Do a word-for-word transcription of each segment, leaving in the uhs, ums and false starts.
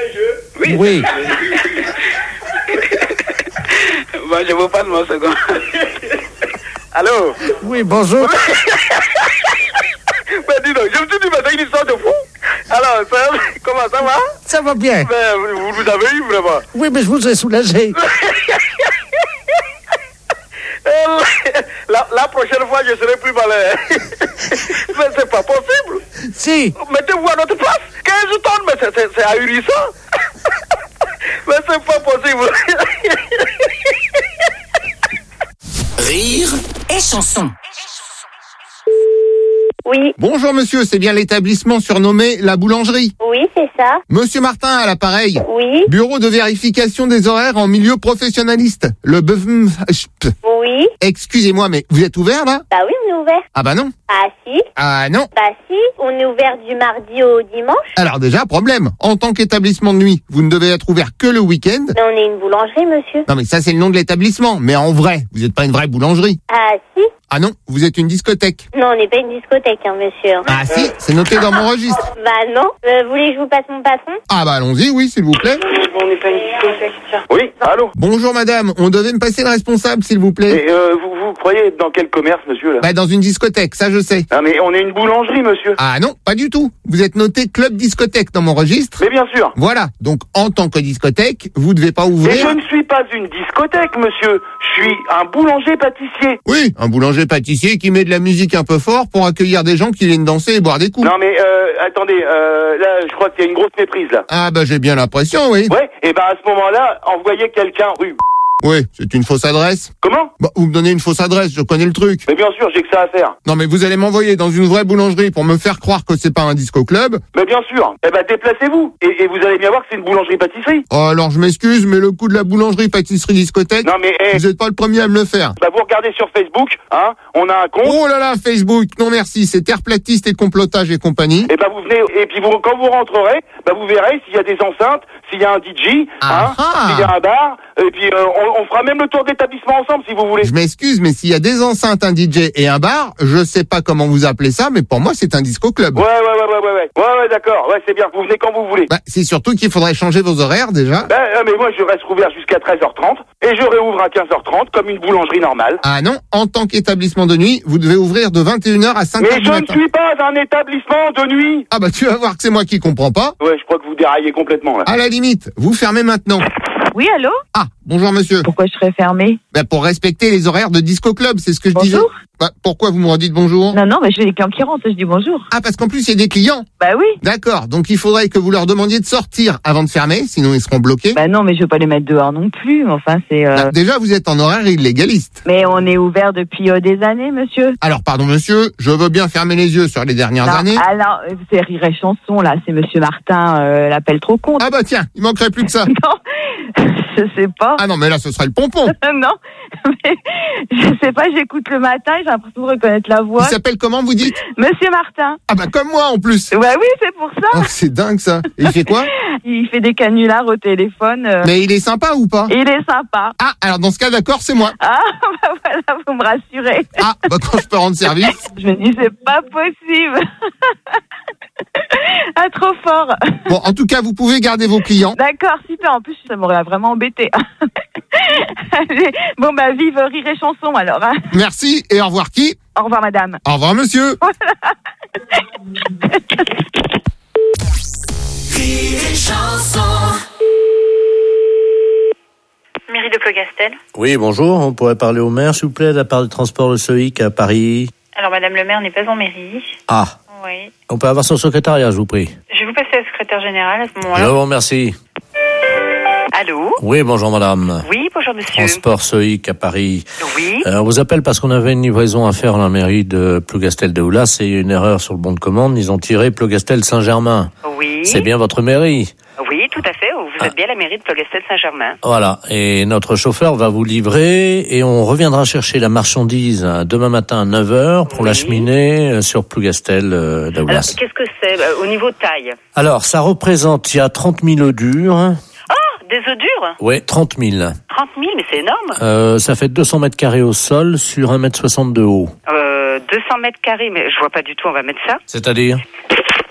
Oui. Oui. Bon, je vous parle mon second. Allô? Oui, bonjour. Mais dis donc, je me suis dit, mais c'est une histoire de fou. Alors, ça, comment ça va? Ça va bien. Ben, vous, vous avez eu vraiment. Oui, mais je vous ai soulagé. La, la prochaine fois, je serai plus malin. Mais c'est pas possible. Si. Mettez-vous à notre place. quinze tonnes, mais c'est, c'est, c'est ahurissant. Mais c'est pas possible. Rire et chanson. Oui. Bonjour monsieur, c'est bien l'établissement surnommé La Boulangerie. Oui, c'est ça. Monsieur Martin à l'appareil. Oui. Bureau de vérification des horaires en milieu professionnaliste. Le B F M. Oui. Excusez-moi, mais vous êtes ouvert là? Bah oui, on est ouvert. Ah bah non. Ah si. Ah non. Bah si, on est ouvert du mardi au dimanche. Alors déjà, problème. En tant qu'établissement de nuit, vous ne devez être ouvert que le week-end. Mais on est une boulangerie, monsieur. Non mais ça c'est le nom de l'établissement. Mais en vrai, vous n'êtes pas une vraie boulangerie. Ah si. Ah non, vous êtes une discothèque. Non, on n'est pas une discothèque, hein, monsieur. Ah si, c'est noté dans mon registre. Bah non. Euh, vous voulez que je vous passe mon patron? Ah bah allons-y, oui, s'il vous plaît. On n'est pas une discothèque, tiens. Oui, allô? Bonjour madame, on devait me passer le responsable, s'il vous plaît. Et euh, vous, vous croyez être dans quel commerce, monsieur, là? Bah dans une discothèque, ça je sais. Ah, mais on est une boulangerie, monsieur. Ah non, pas du tout. Vous êtes noté club discothèque dans mon registre. Mais bien sûr. Voilà, donc en tant que discothèque, vous devez pas Mais ouvrir... je ne suis pas une discothèque, monsieur. Je suis un boulanger-pâtissier. Oui, un boulanger-pâtissier qui met de la musique un peu fort pour accueillir des gens qui viennent danser et boire des coups. Non, mais euh, attendez, euh, là, je crois qu'il y a une grosse méprise, là. Ah bah j'ai bien l'impression, oui. Ouais, et ben à ce moment-là, envoyez quelqu'un rue... Oui, c'est une fausse adresse. Comment? Bah, vous me donnez une fausse adresse, je connais le truc. Mais bien sûr, j'ai que ça à faire. Non mais vous allez m'envoyer dans une vraie boulangerie pour me faire croire que c'est pas un disco club. Mais bien sûr. Eh ben déplacez-vous. Et, et vous allez bien voir que c'est une boulangerie-pâtisserie. Oh, alors je m'excuse, mais le coup de la boulangerie, pâtisserie, discothèque, Non mais, eh, vous êtes pas le premier à me le faire. bah vous regardez sur Facebook, hein, on a un compte. Oh là là, Facebook, non merci, c'est terre platiste et complotage et compagnie. Et ben vous venez, et puis vous, quand vous rentrerez, bah vous verrez s'il y a des enceintes, s'il y a un D J, hein, Ah ah. s'il y a un bar, et puis euh, on, on fera même le tour d'établissement ensemble si vous voulez. Je m'excuse, mais s'il y a des enceintes, un D J et un bar, je sais pas comment vous appelez ça, mais pour moi c'est un disco club. Ouais, ouais, ouais, ouais, ouais, ouais, ouais, ouais, d'accord, ouais, c'est bien, vous venez quand vous voulez. Bah, c'est surtout qu'il faudrait changer vos horaires déjà. Ben, euh, mais moi je reste ouvert jusqu'à treize heures trente, et je réouvre à quinze heures trente comme une boulangerie normale. Ah non, en tant qu'établissement de nuit, vous devez ouvrir de vingt et une heures à cinq heures Mais du je ne matin. suis pas un établissement de nuit. Ah bah tu vas voir que c'est moi qui comprends pas. Ouais, je crois que vous déraillez complètement là. À la limite, vous fermez maintenant. Oui, allô? Ah, bonjour monsieur. Pourquoi je serais fermée? Bah pour respecter les horaires de disco club, c'est ce que je disais. Bonjour. Bah pourquoi vous me redites bonjour? Non, non, mais j'ai des clients qui rentrent, je dis bonjour. Ah parce qu'en plus il y a des clients. Bah oui. D'accord, donc il faudrait que vous leur demandiez de sortir avant de fermer, sinon ils seront bloqués. Bah non, mais je veux pas les mettre dehors non plus. Enfin, c'est. Euh... Bah, déjà vous êtes en horaire illégaliste. Mais on est ouvert depuis euh, des années, monsieur. Alors pardon monsieur, je veux bien fermer les yeux sur les dernières Non, années. alors, euh, c'est Rire et Chanson, là, c'est monsieur Martin, euh, l'appelle trop con. Ah bah tiens, il manquerait plus que ça. Non, je sais pas. Ah non mais là ce serait le pompon. Non, mais je sais pas, j'écoute le matin, j'ai l'impression de reconnaître la Il voix. s'appelle comment vous dites? Monsieur Martin. Ah bah comme moi en plus. Bah oui, c'est pour ça. Oh, c'est dingue ça. Et il fait quoi? Il fait des canulars au téléphone. euh, Mais il est sympa ou pas? Il est sympa. Ah alors dans ce cas d'accord c'est moi. Ah, bah voilà, vous me rassurez. Ah bah quand je peux rendre service. Je me dis, c'est pas possible. Ah, trop fort. Bon en tout cas vous pouvez garder vos clients. D'accord, super. En plus, ça m'aurait vraiment embêté. Allez, bon, bah, vive Rire et Chanson, alors. Hein. Merci et au revoir qui? Au revoir, madame. Au revoir monsieur. Rire et chanson. Mairie de Plogastel. Oui, bonjour. On pourrait parler au maire, s'il vous plaît, de la part du transport Le Soïc à Paris. Alors, madame le maire n'est pas en mairie. Ah. Oui. On peut avoir son secrétariat, je vous prie. Je vais vous passer la secrétaire générale à ce Je moment-là. vous remercie. Allô? Oui, bonjour madame. Oui, bonjour monsieur. Transport Soïc à Paris. Oui. Euh, on vous appelle parce qu'on avait une livraison à faire à la mairie de Plougastel de Oulas. C'est une erreur sur le bon de commande. Ils ont tiré Plougastel Saint-Germain. Oui. C'est bien votre mairie? Oui, tout à fait. Vous êtes Ah. bien à la mairie de Plogastel Saint-Germain. Voilà. Et notre chauffeur va vous livrer et on reviendra chercher la marchandise euh, demain matin à neuf heures pour Oui. l'acheminer euh, sur Plougastel euh, Alors, d'Oulas. qu'est-ce que c'est euh, au niveau taille? Alors, ça représente, il y a trente mille œufs durs. Oh, des œufs durs? Ouais, trente mille. trente mille, mais c'est énorme. Euh, ça fait deux cents mètres carrés au sol sur un mètre soixante de haut. Euh, deux cents mètres carrés, mais je vois pas du tout, on va mettre ça. C'est-à-dire? Excusez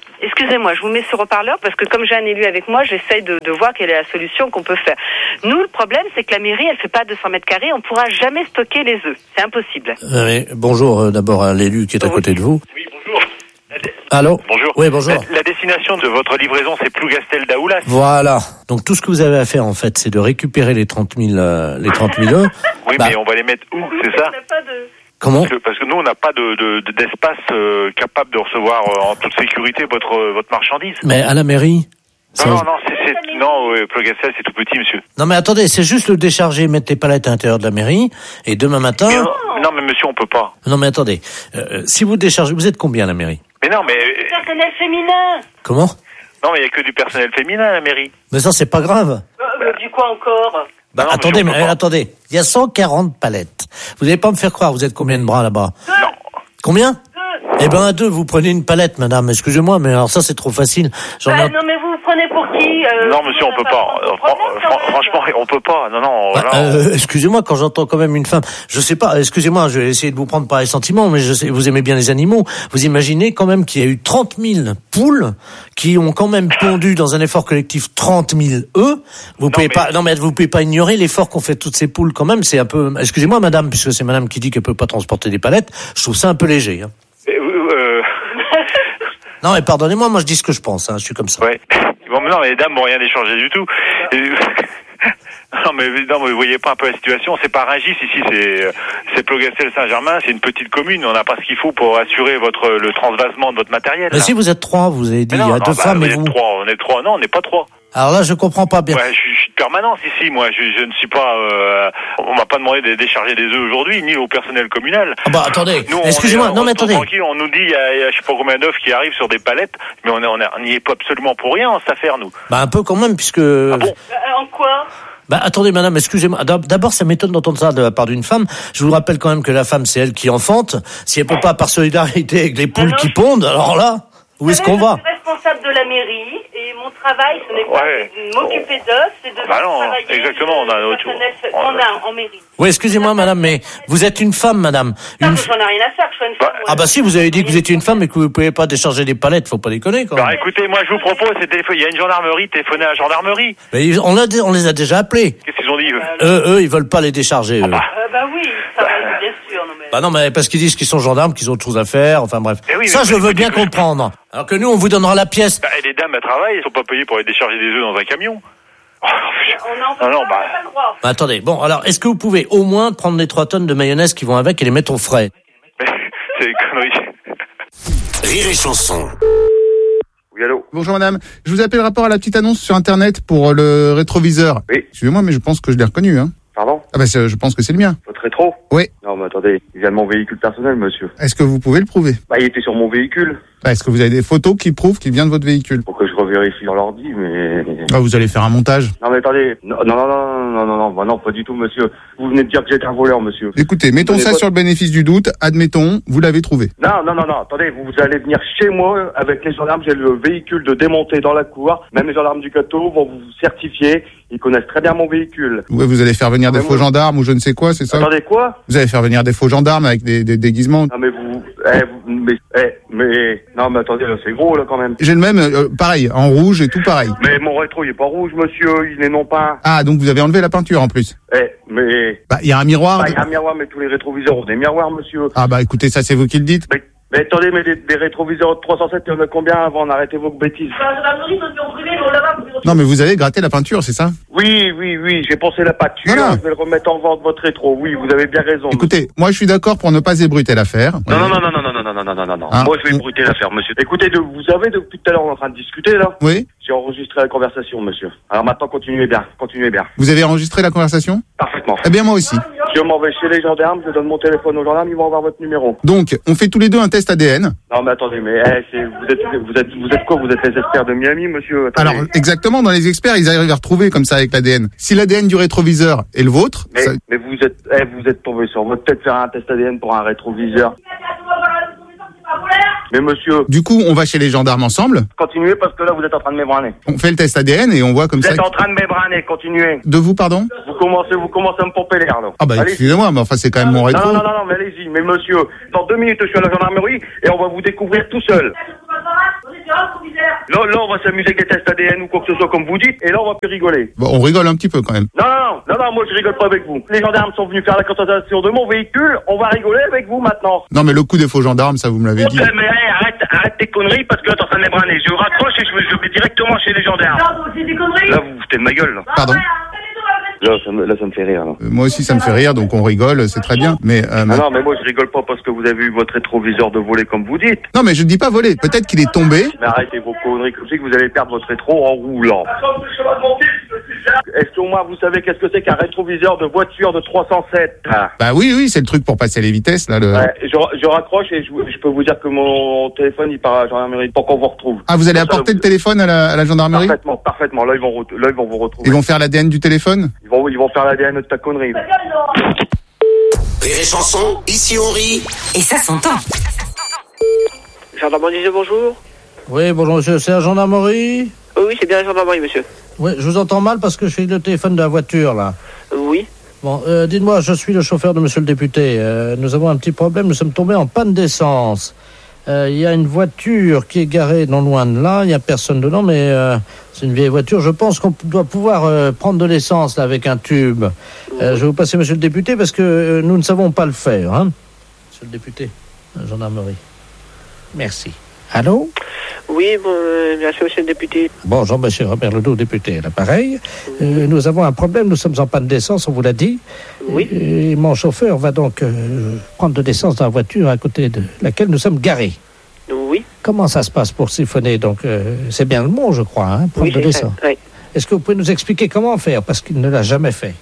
excusez-moi, je vous mets sur haut-parleur parce que comme j'ai un élu avec moi, j'essaye de, de voir quelle est la solution qu'on peut faire. Nous, le problème, c'est que la mairie, elle fait pas deux cents mètres carrés, on pourra jamais stocker les œufs. C'est impossible. Euh, mais bonjour euh, d'abord à l'élu qui est à côté de vous. Oui, bonjour. Allô. Bonjour. Oui, bonjour. La, la destination de votre livraison, c'est Plougastel d'Aoulas. Voilà. Donc tout ce que vous avez à faire en fait, c'est de récupérer les trente mille, euh, les trente mille œufs. Oui, bah, mais on va les mettre où, c'est ça? On n'a pas de... Comment? Parce que, parce que nous, on n'a pas de, de, de- d'espace euh, capable de recevoir euh, en toute sécurité votre euh, votre marchandise. Mais à la mairie. C'est Non, un- non, non, c'est, c'est, non, ouais, Plougastel, c'est tout petit, monsieur. Non mais attendez, c'est juste le décharger, mettre les palettes à l'intérieur de la mairie, et demain matin. Mais non, non, mais monsieur, on peut pas. Non mais attendez, euh, si vous déchargez, vous êtes combien à la mairie? Mais non, mais Personnel féminin. Comment? non, mais il y a que du personnel féminin à la mairie. Mais ça c'est pas grave. Euh, du quoi encore? Bah, non, attendez, monsieur, on mais peut pas. attendez, il y a cent quarante palettes. Vous n'allez pas me faire croire, vous êtes combien de bras là-bas? Non. Combien? Eh ben à deux, vous prenez une palette, madame. Excusez-moi, mais alors ça c'est trop facile. J'en ai- Bah, non, mais vous vous prenez pour qui euh, Non, monsieur, on peut pas. Euh, fran- fran- franchement, on peut pas. Non, non. Bah, là, on- euh, excusez-moi, quand j'entends quand même une femme, je sais pas, excusez-moi, je vais essayer de vous prendre par les sentiments, mais je sais, vous aimez bien les animaux. Vous imaginez quand même qu'il y a eu trente mille poules qui ont quand même pondu dans un effort collectif trente mille œufs. Vous pouvez mais- pas, non mais vous pouvez pas ignorer l'effort qu'ont fait toutes ces poules quand même. C'est un peu, excusez-moi, madame, puisque c'est madame qui dit qu'elle peut pas transporter des palettes. Je trouve ça un peu léger. Hein. Euh, euh, Non mais pardonnez-moi, moi je dis ce que je pense. Hein, je suis comme ça. ouais. Bon, mais non, mais les dames vont rien échanger du tout. Et- Non mais non mais vous voyez pas un peu la situation, c'est pas Rungis ici, c'est c'est Plougastel Saint-Germain, c'est une petite commune, on n'a pas ce qu'il faut pour assurer votre le transvasement de votre matériel. Mais là. si vous êtes trois, vous avez dit, Mais il non, y a non, deux bah, femmes vous et êtes vous. trois, on est trois, non, on n'est pas trois. Alors là, je comprends pas bien. Ouais, je, suis- je suis de permanence ici, moi, je, je ne suis pas, euh, on m'a pas demandé de décharger des œufs aujourd'hui, ni au personnel communal. Ah bah attendez, Nous, on excusez-moi, est- non on mais est attendez. tranquille, on nous dit, il y a, il y a je sais pas combien d'œufs qui arrivent sur des palettes, mais on est- on est- on n'y est pas absolument pour rien en cette affaire, nous. Bah un peu quand même, puisque. Ah bon? En quoi? Bah attendez madame, excusez-moi. D'ab- D'abord, ça m'étonne d'entendre ça de la part d'une femme. Je vous rappelle quand même que la femme, c'est elle qui enfante. Si elle peut pas par solidarité avec les poules non, qui je- pondent, alors là, où est-ce qu'on va? Je suis responsable de la mairie et mon travail, ce n'est pas Ouais. de m'occuper d'œufs, c'est de Bah non, travailler exactement, on a le notre- personnel on a- qu'on a en mairie. Oui, excusez-moi madame, mais vous êtes une femme, madame. Ça, Une... j'en ai rien à faire, que je sois une femme. ou Ah un bah homme. si, vous avez dit que vous étiez une femme et que vous pouvez pas décharger des palettes, faut pas déconner quand Alors même. écoutez, moi je vous propose, c'est téléphoner, il y a une gendarmerie, téléphonez à la gendarmerie. Mais ils- on, l'a dé- on les a déjà appelés. Qu'est-ce qu'ils ont dit, eux? Eux, eux, ils veulent pas les décharger, eux. Euh, bah oui, ça va, bien sûr. Non, mais... Bah non, mais parce qu'ils disent qu'ils sont gendarmes, qu'ils ont autre chose à faire, enfin bref. Eh oui, ça, mais- je veux mais- bien mais- comprendre. Alors que nous, on vous donnera la pièce. Bah, et les dames, elles travaillent, elles sont pas payées pour aller décharger des œufs dans un camion. Oh, On en peut Ah non, pas, bah- on peut pas le croire. Bah, attendez, bon, alors, est-ce que vous pouvez au moins prendre les trois tonnes de mayonnaise qui vont avec et les mettre au frais? mais c'est des conneries. Rire et chanson. Oui, allô. Bonjour madame, je vous appelle rapport à la petite annonce sur internet pour le rétroviseur. Oui. Excusez-moi, mais je pense que je l'ai reconnu, hein. Pardon? Ah bah c'est- je pense que c'est le mien. Votre rétro? Oui. Non, mais attendez, il vient de mon véhicule personnel, monsieur. Est-ce que vous pouvez le prouver? Bah, il était sur mon véhicule. Bah, est-ce que vous avez des photos qui prouvent qu'il vient de votre véhicule? Pour que je revérifie dans l'ordi, mais... Ah, vous allez faire un montage. Non, mais attendez. Non, non, non, non, non, non, non, bah non, pas du tout, monsieur. Vous venez de dire que j'étais un voleur, monsieur. Écoutez, mettons Donnez ça votre- sur le bénéfice du doute, admettons, vous l'avez trouvé. Non, non, non, non, attendez, vous, vous allez venir chez moi avec les gendarmes, j'ai le véhicule de démonter dans la cour, même les gendarmes du Cateau vont vous certifier, ils connaissent très bien mon véhicule. Ouais, vous allez faire venir des mais faux moi- gendarmes ou je ne sais quoi, c'est ça? Attendez, quoi? Vous allez faire venir des faux gendarmes avec des, des déguisements. Non, mais vous, eh, vous, mais, eh, mais, non, mais attendez, là, c'est gros, là, quand même. J'ai le même, euh, pareil, en rouge et tout pareil. Mais mon rétro, il est pas rouge, monsieur, il est non peint. Ah, donc vous avez enlevé la peinture en plus. Eh, mais, Bah, il y a un miroir. bah, il y a un miroir, mais tous les rétroviseurs ont des miroirs, monsieur. Ah bah écoutez, ça c'est vous qui le dites. Mais, mais attendez, mais des, des rétroviseurs de trois cent sept, il y en a combien avant? Arrêtez vos bêtises. Non mais vous avez gratté la peinture, c'est ça? Oui, oui, oui, j'ai pensé la pâture, Voilà. je vais le remettre en vente, votre rétro. Oui, vous avez bien raison. Écoutez, moi je suis d'accord pour ne pas ébruiter l'affaire. Non, non, non, non, non, non, non, non, non, non, non, non. Ah. Moi, je vais ébruiter l'affaire, monsieur. Écoutez, de, vous savez, depuis tout à l'heure, on est en train de discuter, là. Oui. J'ai enregistré la conversation, monsieur. Alors maintenant, continuez bien, continuez bien. Vous avez enregistré la conversation? Parfaitement. Eh bien moi aussi. Je m'en vais chez les gendarmes, je donne mon téléphone aux gendarmes, ils vont avoir votre numéro. Donc, on fait tous les deux un test A D N. Non, mais attendez, mais eh, c'est, vous êtes, vous êtes, vous êtes quoi? Vous êtes les experts de Miami, monsieur? Attendez. Alors, exactement, dans les experts, ils arrivent à retrouver comme ça avec l'A D N. Si l'A D N du rétroviseur est le vôtre, mais, ça- mais vous êtes, eh, vous êtes tombé sur votre tête faire un test A D N pour un rétroviseur. Mais monsieur, du coup, on va chez les gendarmes ensemble, continuez parce que là, vous êtes en train de m'ébranler. on fait le test A D N et on voit comme Vous ça... êtes en train de m'ébranler, continuez. De vous, pardon? Vous commencez, vous commencez à me pomper l'air, là. Ah bah Allez-y. excusez-moi, mais enfin c'est quand même mon rétro. Non, non, non, non, mais allez-y. Mais monsieur, dans deux minutes, je suis à la gendarmerie et on va vous découvrir tout seul. Là, là, on va s'amuser avec des tests A D N ou quoi que ce soit, comme vous dites, et là, on va plus rigoler. Bon, on rigole un petit peu quand même. Non, non, non, non, non, moi, je rigole pas avec vous. Les gendarmes sont venus faire la constatation de mon véhicule, on va rigoler avec vous maintenant. Non, mais le coup des faux gendarmes, ça vous me l'avez dit. Ok, mais hey, arrête, arrête tes conneries, parce que là, t'es en train de m'ébranler. Je raccroche et je vais, je vais directement chez les gendarmes. Non, c'est des conneries. Là, vous vous foutez de ma gueule, là. Pardon. Là, ça me, là, ça me fait rire, là. Euh, Moi aussi, ça me fait rire, donc on rigole, c'est très bien. Mais, euh, Ah ma- non, mais moi, je rigole pas parce que vous avez eu votre rétroviseur de voler, comme vous dites. non, mais je ne dis pas voler. Peut-être qu'il est tombé. Mais arrêtez vos conneries, comme ça que vous allez perdre votre rétro en roulant. Est-ce qu'au moins vous savez qu'est-ce que c'est qu'un rétroviseur de voiture de trois cent sept? Ah. Bah oui, oui, c'est le truc pour passer les vitesses, là. Le... Ouais, je, je raccroche et je, je peux vous dire que mon téléphone il part à la gendarmerie pour qu'on vous retrouve. Ah, vous allez Comme ça, apporter vous- le téléphone à la, à la gendarmerie? Parfaitement, parfaitement. Là ils vont, re- là ils vont vous retrouver. Ils vont faire l'A D N du téléphone? Ils vont, ils vont faire l'A D N de ta connerie. Rire et chanson, ici on rit. Et ça s'entend. Gendarmerie, bonjour. Oui, bonjour monsieur, c'est la gendarmerie? Oui, oui, c'est bien la gendarmerie, monsieur. Oui, je vous entends mal parce que je suis le téléphone de la voiture, là. Oui. Bon, euh, dites-moi, je suis le chauffeur de monsieur le député. Euh, nous avons un petit problème, nous sommes tombés en panne d'essence. Euh, Il y a une voiture qui est garée non loin de là, il n'y a personne dedans, mais euh, c'est une vieille voiture. Je pense qu'on doit pouvoir euh, prendre de l'essence là avec un tube. Euh, je vais vous passer monsieur le député parce que euh, nous ne savons pas le faire. Hein. Monsieur le député, la gendarmerie. Merci. Allô? Oui, bon, euh, merci, monsieur le député. Bonjour, monsieur Robert Ledoux, député, à l'appareil. Euh, nous avons un problème, nous sommes en panne d'essence, on vous l'a dit. Oui. Et mon chauffeur va donc euh, prendre de l'essence dans la voiture à côté de laquelle nous sommes garés. Oui. Comment ça se passe pour siphonner? Donc, euh, c'est bien le mot, je crois, hein, prendre Oui, de c'est ça. l'essence. Oui. Est-ce que vous pouvez nous expliquer comment faire? Parce qu'il ne l'a jamais fait.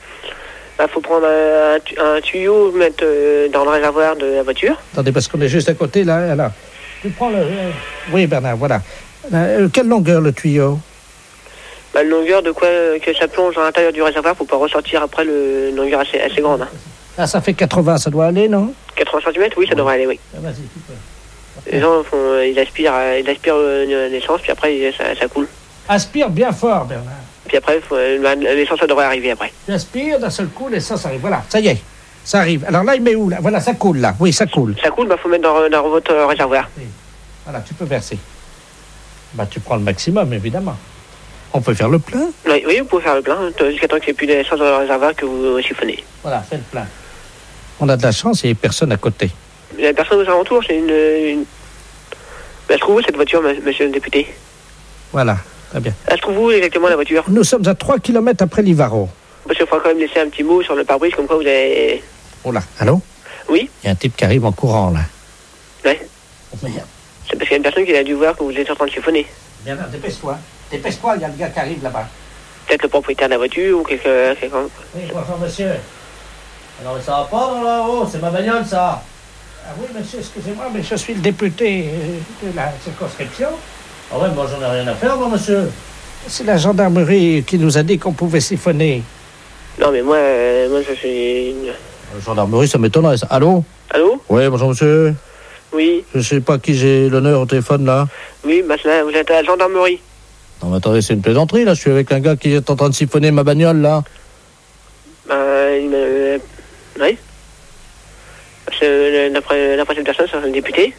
Il faut prendre un, un tu- un tuyau, mettre euh, dans le réservoir de la voiture. Attendez, parce qu'on est juste à côté, là. là. Tu prends le... euh, Oui, Bernard, voilà. Euh, quelle longueur, le tuyau? Bah, la longueur de quoi euh, que ça plonge à l'intérieur du réservoir pour pas ressortir après le, une longueur assez, assez grande. Hein. Ah, ça fait quatre-vingts, ça doit aller, non? quatre-vingts centimètres, oui, ça devrait aller, oui. Ah, vas-y, tu peux. Les gens font, euh, ils aspirent, euh, ils aspirent euh, l'essence, puis après il- ça, ça coule. Aspire bien fort, Bernard. Puis après, faut, euh, bah, l'essence, ça devrait arriver après. Tu aspires, d'un seul coup, l'essence arrive. Voilà, ça y est, ça arrive. Alors là, il met où, là? Voilà, ça coule, là. Oui, ça coule. Ça coule, bah faut mettre dans, dans votre euh, réservoir. Voilà, tu peux verser. Bah, tu prends le maximum, évidemment. On peut faire le plein? Oui, oui, vous pouvez faire le plein, hein, jusqu'à temps qu'il n'y ait plus d'essence dans le réservoir que vous siphonnez. Voilà, fais le plein. On a de la chance, il n'y a personne à côté. Il y a personne aux alentours, c'est une... une... Bah, elle se trouve où, cette voiture, m- monsieur le député? Voilà, très bien. Elle se trouve où, exactement, la voiture? Nous sommes à trois kilomètres après Livaro. Parce qu'il faudra quand même laisser un petit mot sur le pare-brise, comme quoi vous avez... Oh là, allô? Oui? Il y a un type qui arrive en courant, là. Ouais. Oh, merde. C'est parce qu'il y a une personne qui a dû voir que vous êtes en train de siphonner. Bien là, dépêche-toi. Dépêche-toi, il y a le gars qui arrive là-bas. Peut-être le propriétaire de la voiture ou quelqu'un... quelqu'un... Oui, bonjour, monsieur. Alors, ça va pas dans là-haut, c'est ma bagnole, ça. Ah oui, monsieur, excusez-moi, mais je suis le député euh, de la circonscription. Ah ouais, moi, j'en ai rien à faire, moi, monsieur. C'est la gendarmerie qui nous a dit qu'on pouvait siphonner. Non, mais moi, euh, moi je suis... une- La gendarmerie, ça m'étonnerait, ça. Allô? Allô? Oui, bonjour, monsieur. Oui, Je sais pas qui j'ai l'honneur au téléphone, là. oui, bah, là, vous êtes à la gendarmerie. Non, mais attendez, c'est une plaisanterie, là. Je suis avec un gars qui est en train de siphonner ma bagnole, là. Bah, il me... Oui. Parce que euh, d'après d'après cette personne, c'est un député.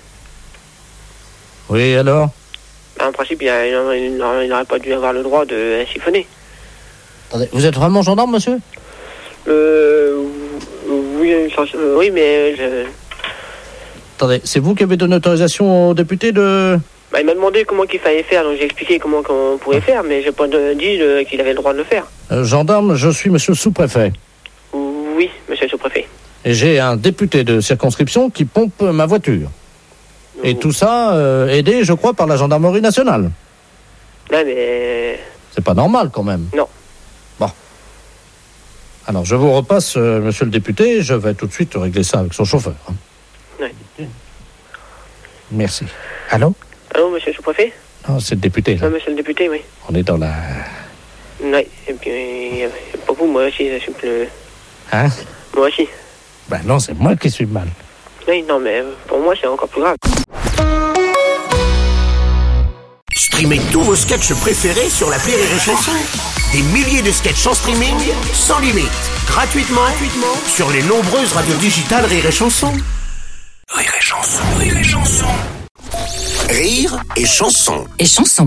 Oui, alors? Bah, en principe, il a- il a- il n'aurait il n'aurait pas dû avoir le droit de siphonner. Attendez, vous êtes vraiment gendarme, monsieur? Euh... Oui, euh, oui, mais... Je... Attendez, c'est vous qui avez donné autorisation au député de... Bah, il m'a demandé comment qu'il fallait faire, donc j'ai expliqué comment on pouvait faire, mais j'ai pas de- dit euh, qu'il avait le droit de le faire. Euh, gendarme, je suis monsieur le sous-préfet. Oui, monsieur le sous-préfet. Et j'ai un député de circonscription qui pompe ma voiture. Et tout ça, euh, aidé, je crois, par la gendarmerie nationale. Non, mais... C'est pas normal, quand même. Non. Bon. Alors, je vous repasse, euh, monsieur le député, je vais tout de suite régler ça avec son chauffeur. hein. Oui. Merci. Allô? Allô, monsieur le sous-préfet? Non, c'est le député, là. Non, monsieur le député, oui. On est dans la... Oui, et puis, euh, pas vous, moi aussi, je suis plus... Hein? Moi aussi. Ben non, c'est moi qui suis mal. Oui, non, mais pour moi, c'est encore plus grave. Streamez tous vos sketchs préférés sur l'appli Rire et Chanson. Des milliers de sketchs en streaming, sans limite, gratuitement, gratuitement sur les nombreuses radios digitales Rire et Chanson. Rire et Chanson, Rire et Chanson. Rire et chanson. Et chanson.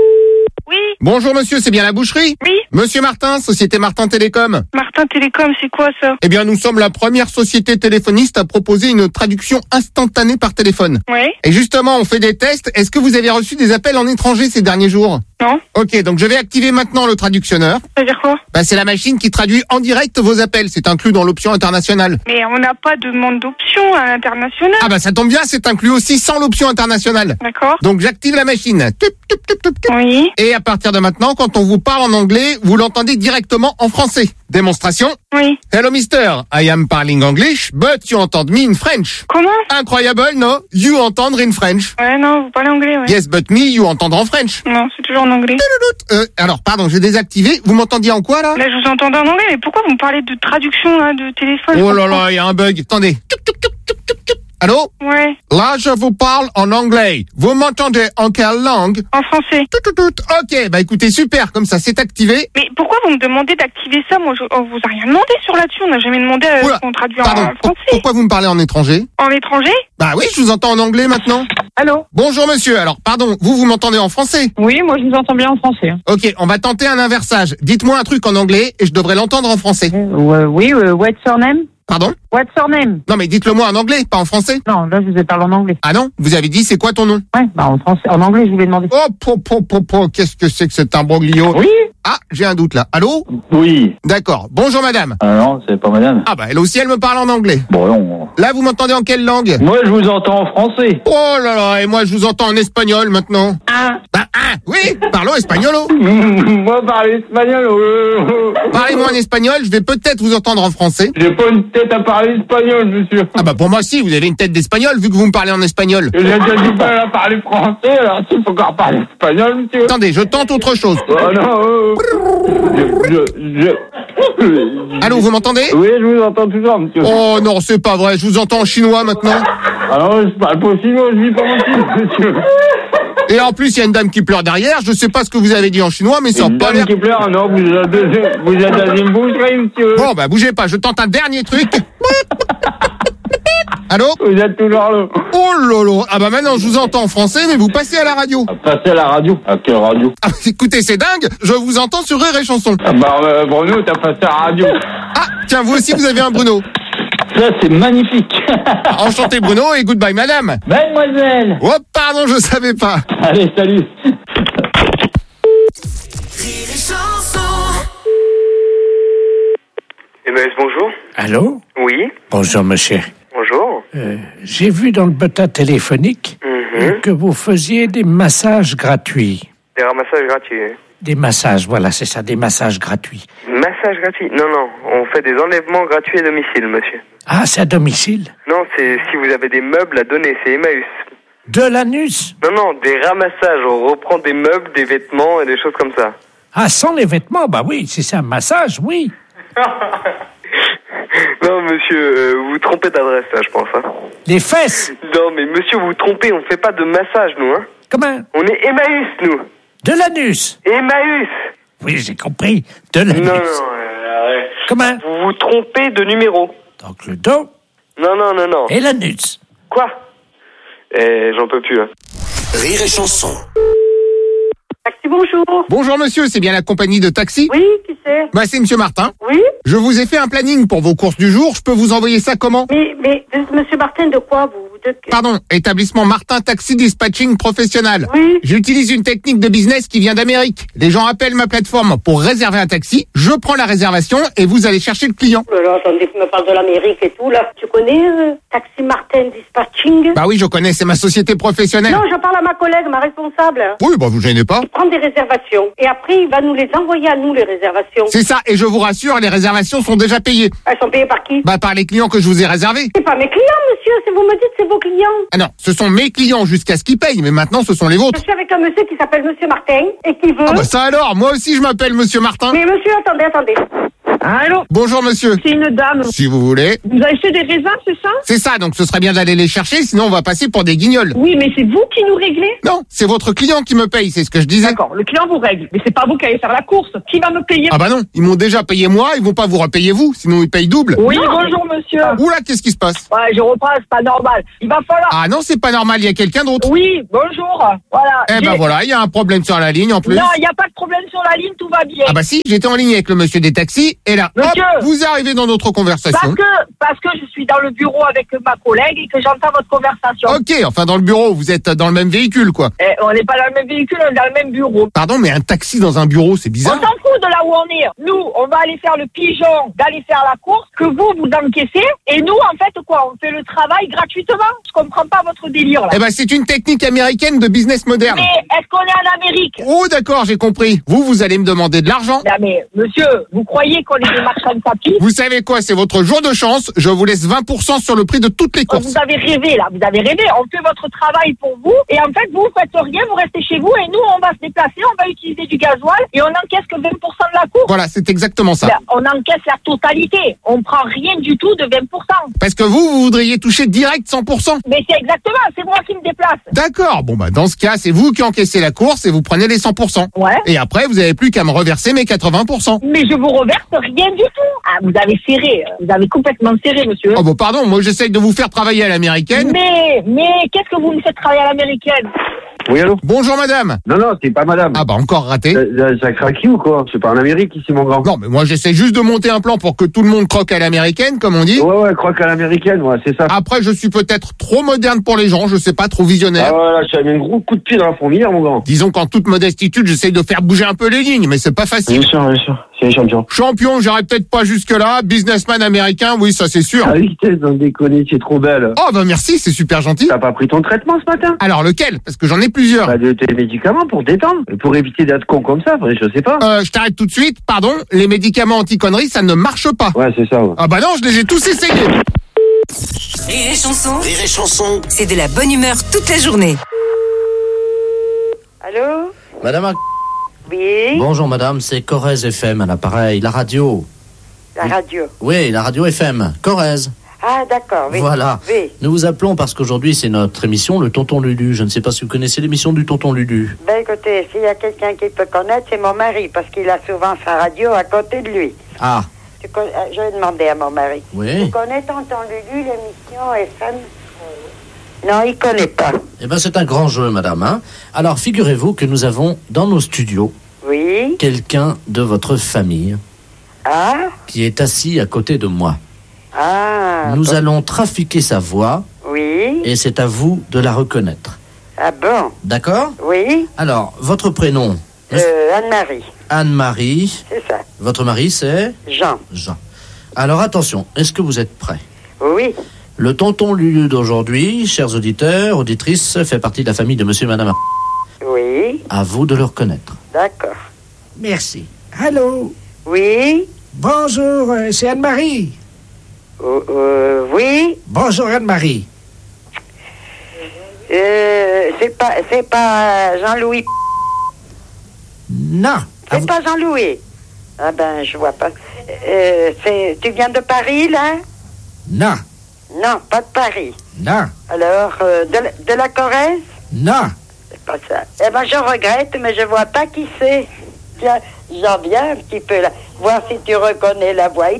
Oui, Bonjour monsieur, c'est bien la boucherie? oui. Monsieur Martin, société Martin Télécom. Martin Télécom, c'est quoi ça? Eh bien, nous sommes la première société téléphoniste à proposer une traduction instantanée par téléphone. Ouais. Et justement, on fait des tests. Est-ce que vous avez reçu des appels en étranger ces derniers jours? Non. Ok, donc je vais activer maintenant le traductionneur. Ça veut dire quoi? Bah, c'est la machine qui traduit en direct vos appels. C'est inclus dans l'option internationale. Mais on n'a pas de demande d'option à l'international. Ah bah ça tombe bien, c'est inclus aussi sans l'option internationale. D'accord. Donc j'active la machine. Tup, tup, tup, tup, tup. Oui. Et à partir de maintenant, quand on vous parle en anglais, vous l'entendez directement en français. Démonstration. Oui. Hello mister, I am parling English, but you entend me in French. Comment? Incroyable, no? You entendre in French. Ouais, non, vous parlez anglais, ouais. Yes, but me, you entendre en French. Non, c'est toujours en anglais. Euh, alors, pardon, j'ai désactivé. Vous m'entendiez en quoi, là? Là, je vous entendais en anglais, mais pourquoi vous me parlez de traduction, là, de téléphone? Oh là là, il y a un bug. Attendez. Tup, tup, tup, tup, tup, tup. Allô? Ouais. Là, je vous parle en anglais. Vous m'entendez en quelle langue? En français. Tout, tout, tout. Ok, bah écoutez, super, comme ça, c'est activé. Mais pourquoi vous me demandez d'activer ça? Moi, je, on vous a rien demandé sur là-dessus. On n'a jamais demandé à Oula, qu'on traduise Pardon, en pour- français. pourquoi vous me parlez en étranger? En étranger? Bah oui, je vous entends en anglais maintenant. Allô? Bonjour monsieur, alors pardon, vous, vous m'entendez en français? Oui, moi, je vous entends bien en français. Ok, on va tenter un inversage. Dites-moi un truc en anglais et je devrais l'entendre en français. Euh, oui, euh, what's your name? Pardon? What's your name? Non mais dites-le moi en anglais, pas en français. Non, là, je vous ai parlé en anglais. Ah non? Vous avez dit c'est quoi ton nom? Ouais, bah, en français, en anglais, je vous l'ai demandé. Oh, po, po, po, po, qu'est-ce que c'est que cet imbroglio? Oui? Ah, j'ai un doute là. Allô? Oui. D'accord. Bonjour madame. Ah non, c'est pas madame. Ah bah elle aussi elle me parle en anglais. Bon, non. Là vous m'entendez en quelle langue? Moi, je vous entends en français. Oh là là, et moi je vous entends en espagnol maintenant. Ah. Bah ah, oui, parlons espagnolo. Moi, parler espagnol. euh, Parlez-moi en espagnol, je vais peut-être vous entendre en français. J'ai pas une tête à parler espagnol, monsieur. Ah bah pour moi si, vous avez une tête d'espagnol vu que vous me parlez en espagnol. J'ai déjà du mal à parler français, alors s'il faut encore parler espagnol, monsieur. Attendez, je tente autre chose. Oh non, euh, je, je, je... Allô, vous m'entendez? Oui, je vous entends toujours, monsieur. Oh non, c'est pas vrai, je vous entends en chinois maintenant. Ah non, je parle pas chinois, je vis pas en Chine, monsieur. Et en plus, il y a une dame qui pleure derrière, je sais pas ce que vous avez dit en chinois, mais ça a Une pas dame l'air... qui pleure, non, vous êtes, vous êtes dans une boucherie, monsieur. Bon bah bougez pas, je tente un dernier truc. Allô? Vous êtes toujours là. Oh lolo. Ah bah maintenant je vous entends en français, mais vous passez à la radio. Passez à la radio. À quelle radio? Ah, écoutez, c'est dingue, je vous entends sur Rire et Chanson. Ah bah, euh, Bruno, t'as passé à la radio. Ah, tiens, vous aussi vous avez un Bruno. Ça, c'est magnifique. Enchanté Bruno et goodbye madame. Mademoiselle. Oh pardon, je savais pas. Allez, salut. M S, bonjour. Allô? Oui, Bonjour, monsieur. bonjour. Euh, j'ai vu dans le bottin téléphonique Mhm. que vous faisiez des massages gratuits. Des ramassages gratuits. hein. Des massages, voilà, c'est ça, des massages gratuits. Massage gratuit? Non, non, on fait des enlèvements gratuits à domicile, monsieur. Ah, c'est à domicile? Non, c'est si vous avez des meubles à donner, c'est Emmaüs. De l'anus? Non, non, des ramassages, on reprend des meubles, des vêtements et des choses comme ça. Ah, sans les vêtements, bah oui, si c'est un massage, oui. Non, monsieur, euh, vous vous trompez d'adresse, là, je pense. Hein. Les fesses? Non, mais monsieur, vous vous trompez, on fait pas de massage, nous. Hein. Comment? On est Emmaüs, nous. De l'anus? Emmaüs. Oui, j'ai compris. De Non, l'anus. non, euh, arrête. Comment? Vous vous trompez de numéro. Donc le dos Non, non, non, non. et l'anus. Quoi? Eh, j'en peux plus, hein. Rire et Chanson. Taxi, bonjour. Bonjour monsieur, c'est bien la compagnie de taxi? Oui, qui c'est? Bah c'est monsieur Martin. Oui? Je vous ai fait un planning pour vos courses du jour, je peux vous envoyer ça comment? Mais, mais, vous êtes Monsieur Martin, de quoi, vous? De... Pardon, établissement Martin Taxi Dispatching Professionnel. Oui. J'utilise une technique de business qui vient d'Amérique. Les gens appellent ma plateforme pour réserver un taxi, je prends la réservation et vous allez chercher le client. Oh là là, attendez, tu me parles de l'Amérique et tout, là. Tu connais euh, Taxi Martin Dispatching? Bah oui, je connais, c'est ma société professionnelle. Non, je parle à ma collègue, ma responsable. Oui, bah vous gênez pas. Il prend des réservations. Et après, il va nous les envoyer à nous, les réservations. C'est ça, et je vous rassure, les réservations sont déjà payées. Elles sont payées par qui? Bah par les clients que je vous ai réservés. C'est pas mes clients, monsieur. Si vous me dites, c'est vos clients. Ah non, ce sont mes clients jusqu'à ce qu'ils payent, mais maintenant ce sont les Je vôtres. suis avec un monsieur qui s'appelle Monsieur Martin et qui veut... Ah bah ça alors, moi aussi je m'appelle monsieur Martin. Mais monsieur, attendez, attendez. Allô? Bonjour monsieur. C'est une dame. Si vous voulez. Vous avez fait des raisins, c'est ça? C'est ça, donc ce serait bien d'aller les chercher, sinon on va passer pour des guignols. Oui, mais c'est vous qui nous réglez? Non, c'est votre client qui me paye, c'est ce que je disais. D'accord, le client vous règle. Mais c'est pas vous qui allez faire la course. Qui va me payer? Ah bah non, ils m'ont déjà payé moi, ils vont pas vous repayer vous, sinon ils payent double. Oui, non, bonjour monsieur. Oula, qu'est-ce qui se passe? Ouais, je reprends, c'est pas normal. Il va falloir... Ah non, c'est pas normal, il y a quelqu'un d'autre. Oui, bonjour. Voilà. Eh ben voilà, il y a un problème sur la ligne en plus. Non, il n'y a pas de problème sur la ligne, tout va bien. Ah bah si, j'étais en ligne avec le monsieur des taxis, et là, Monsieur, hop, vous arrivez dans notre conversation. Parce que, parce que je suis dans le bureau avec ma collègue et que j'entends votre conversation. Ok, enfin dans le bureau, vous êtes dans le même véhicule quoi. Eh, on n'est pas dans le même véhicule, on est dans le même bureau. Pardon, mais un taxi dans un bureau, c'est bizarre. On s'en fout de là où on est. Nous, on va aller faire le pigeon, d'aller faire la course, que vous, vous encaissez. Et nous, en fait, quoi, on fait le travail gratuitement. Je comprends pas votre délire, là. Eh ben c'est une technique américaine de business moderne. Mais est-ce qu'on est en Amérique? Oh d'accord, j'ai compris. Vous, vous allez me demander de l'argent. Non mais, monsieur, vous croyez qu'on est des marchands de tapis? Vous savez quoi, c'est votre jour de chance. Je vous laisse vingt pour cent sur le prix de toutes les courses. Vous avez rêvé, là. Vous avez rêvé. On fait votre travail pour vous. Et en fait, vous faites rien, vous restez chez vous. Et nous, on va se déplacer, on va utiliser du gasoil. Et on encaisse que vingt pour cent de la course. Voilà, c'est exactement ça. Ben, on encaisse la totalité. On prend rien du tout de vingt pour cent. Parce que vous, vous voudriez toucher direct cent pour cent. Mais c'est exactement, c'est moi qui me déplace. D'accord, bon bah dans ce cas, c'est vous qui encaissez la course et vous prenez les cent pour cent. Ouais. Et après, vous avez plus qu'à me reverser mes quatre-vingts pour cent. Mais je vous reverse rien du tout. Ah, vous avez serré. Vous avez complètement serré, monsieur. Oh bah pardon, moi j'essaye de vous faire travailler à l'américaine. Mais, mais, qu'est-ce que vous me faites travailler à l'américaine? Oui, allô? Bonjour madame. Non, non, c'est pas madame. Ah bah encore raté. Ça, ça, ça craque ou quoi? C'est pas en Amérique ici, mon grand. Non mais moi j'essaie juste de monter un plan pour que tout le monde croque à l'américaine, comme on dit. Ouais, ouais, croque à l'américaine, ouais, c'est ça. Après je suis peut-être trop moderne pour les gens, je sais pas, trop visionnaire. Ah ouais, là, je t'avais mis un gros coup de pied dans la fourmilière, mon grand. Disons qu'en toute modestitude, j'essaye de faire bouger un peu les lignes, mais c'est pas facile. Bien sûr, bien sûr. C'est un champion. Champion, j'irai peut-être pas jusque là. Businessman américain, oui, ça c'est sûr. Ah oui, t'es sans déconner, c'est trop belle. Oh bah merci, c'est super gentil. T'as pas pris ton traitement ce matin? Alors lequel? Parce que j'en ai plusieurs. Bah, de tes médicaments pour détendre. Et pour éviter d'être con comme ça, je sais pas. Euh, je t'arrête tout de suite, pardon. Les médicaments anti-conneries, ça ne marche pas. Ouais, c'est ça, ouais. Ah bah non, je les ai tous essayés. Rire et chanson. Rire et chanson. C'est de la bonne humeur toute la journée. Allô? Madame, Ar- Oui? bonjour madame, c'est Corrèze F M à l'appareil, la radio. La radio. Oui, la radio F M, Corrèze. Ah, d'accord, oui. Voilà. Oui. Nous vous appelons parce qu'aujourd'hui c'est notre émission, le Tonton Lulu. Je ne sais pas si vous connaissez l'émission du Tonton Lulu. Ben écoutez, s'il y a quelqu'un qui peut connaître, c'est mon mari, parce qu'il a souvent sa radio à côté de lui. Ah, Tu con- euh, Je vais demander à mon mari. oui. Tu connais Tonton Lulu, l'émission F M? Non, il connaît pas. Eh bien c'est un grand jeu madame. Hein. Alors figurez-vous que nous avons dans nos studios Oui? quelqu'un de votre famille Ah? qui est assis à côté de moi. Ah? Nous bon. allons trafiquer sa voix Oui? et c'est à vous de la reconnaître. Ah bon? D'accord? Oui? Alors, votre prénom? Euh, Anne-Marie, Anne-Marie. c'est ça. Votre mari, c'est? Jean. Jean. Alors attention, est-ce que vous êtes prêts? Oui? Le Tonton Lulu d'aujourd'hui, chers auditeurs, auditrices, fait partie de la famille de monsieur et madame. Ar- Oui? À vous de le reconnaître. D'accord. Merci. Allô? Oui? Bonjour, euh, c'est Anne-Marie. Euh, euh, oui? Bonjour Anne-Marie. Euh, c'est pas, c'est pas Jean-Louis. Non. C'est pas Jean-Louis. Ah ben, je vois pas. Euh, c'est, tu viens de Paris, là? Non. Non, pas de Paris. Non. Alors, euh, de, la- de la Corrèze? Non. C'est pas ça. Eh ben, je regrette, mais je vois pas qui c'est. Tiens, j'en viens un petit peu là. Voir si tu reconnais la voix.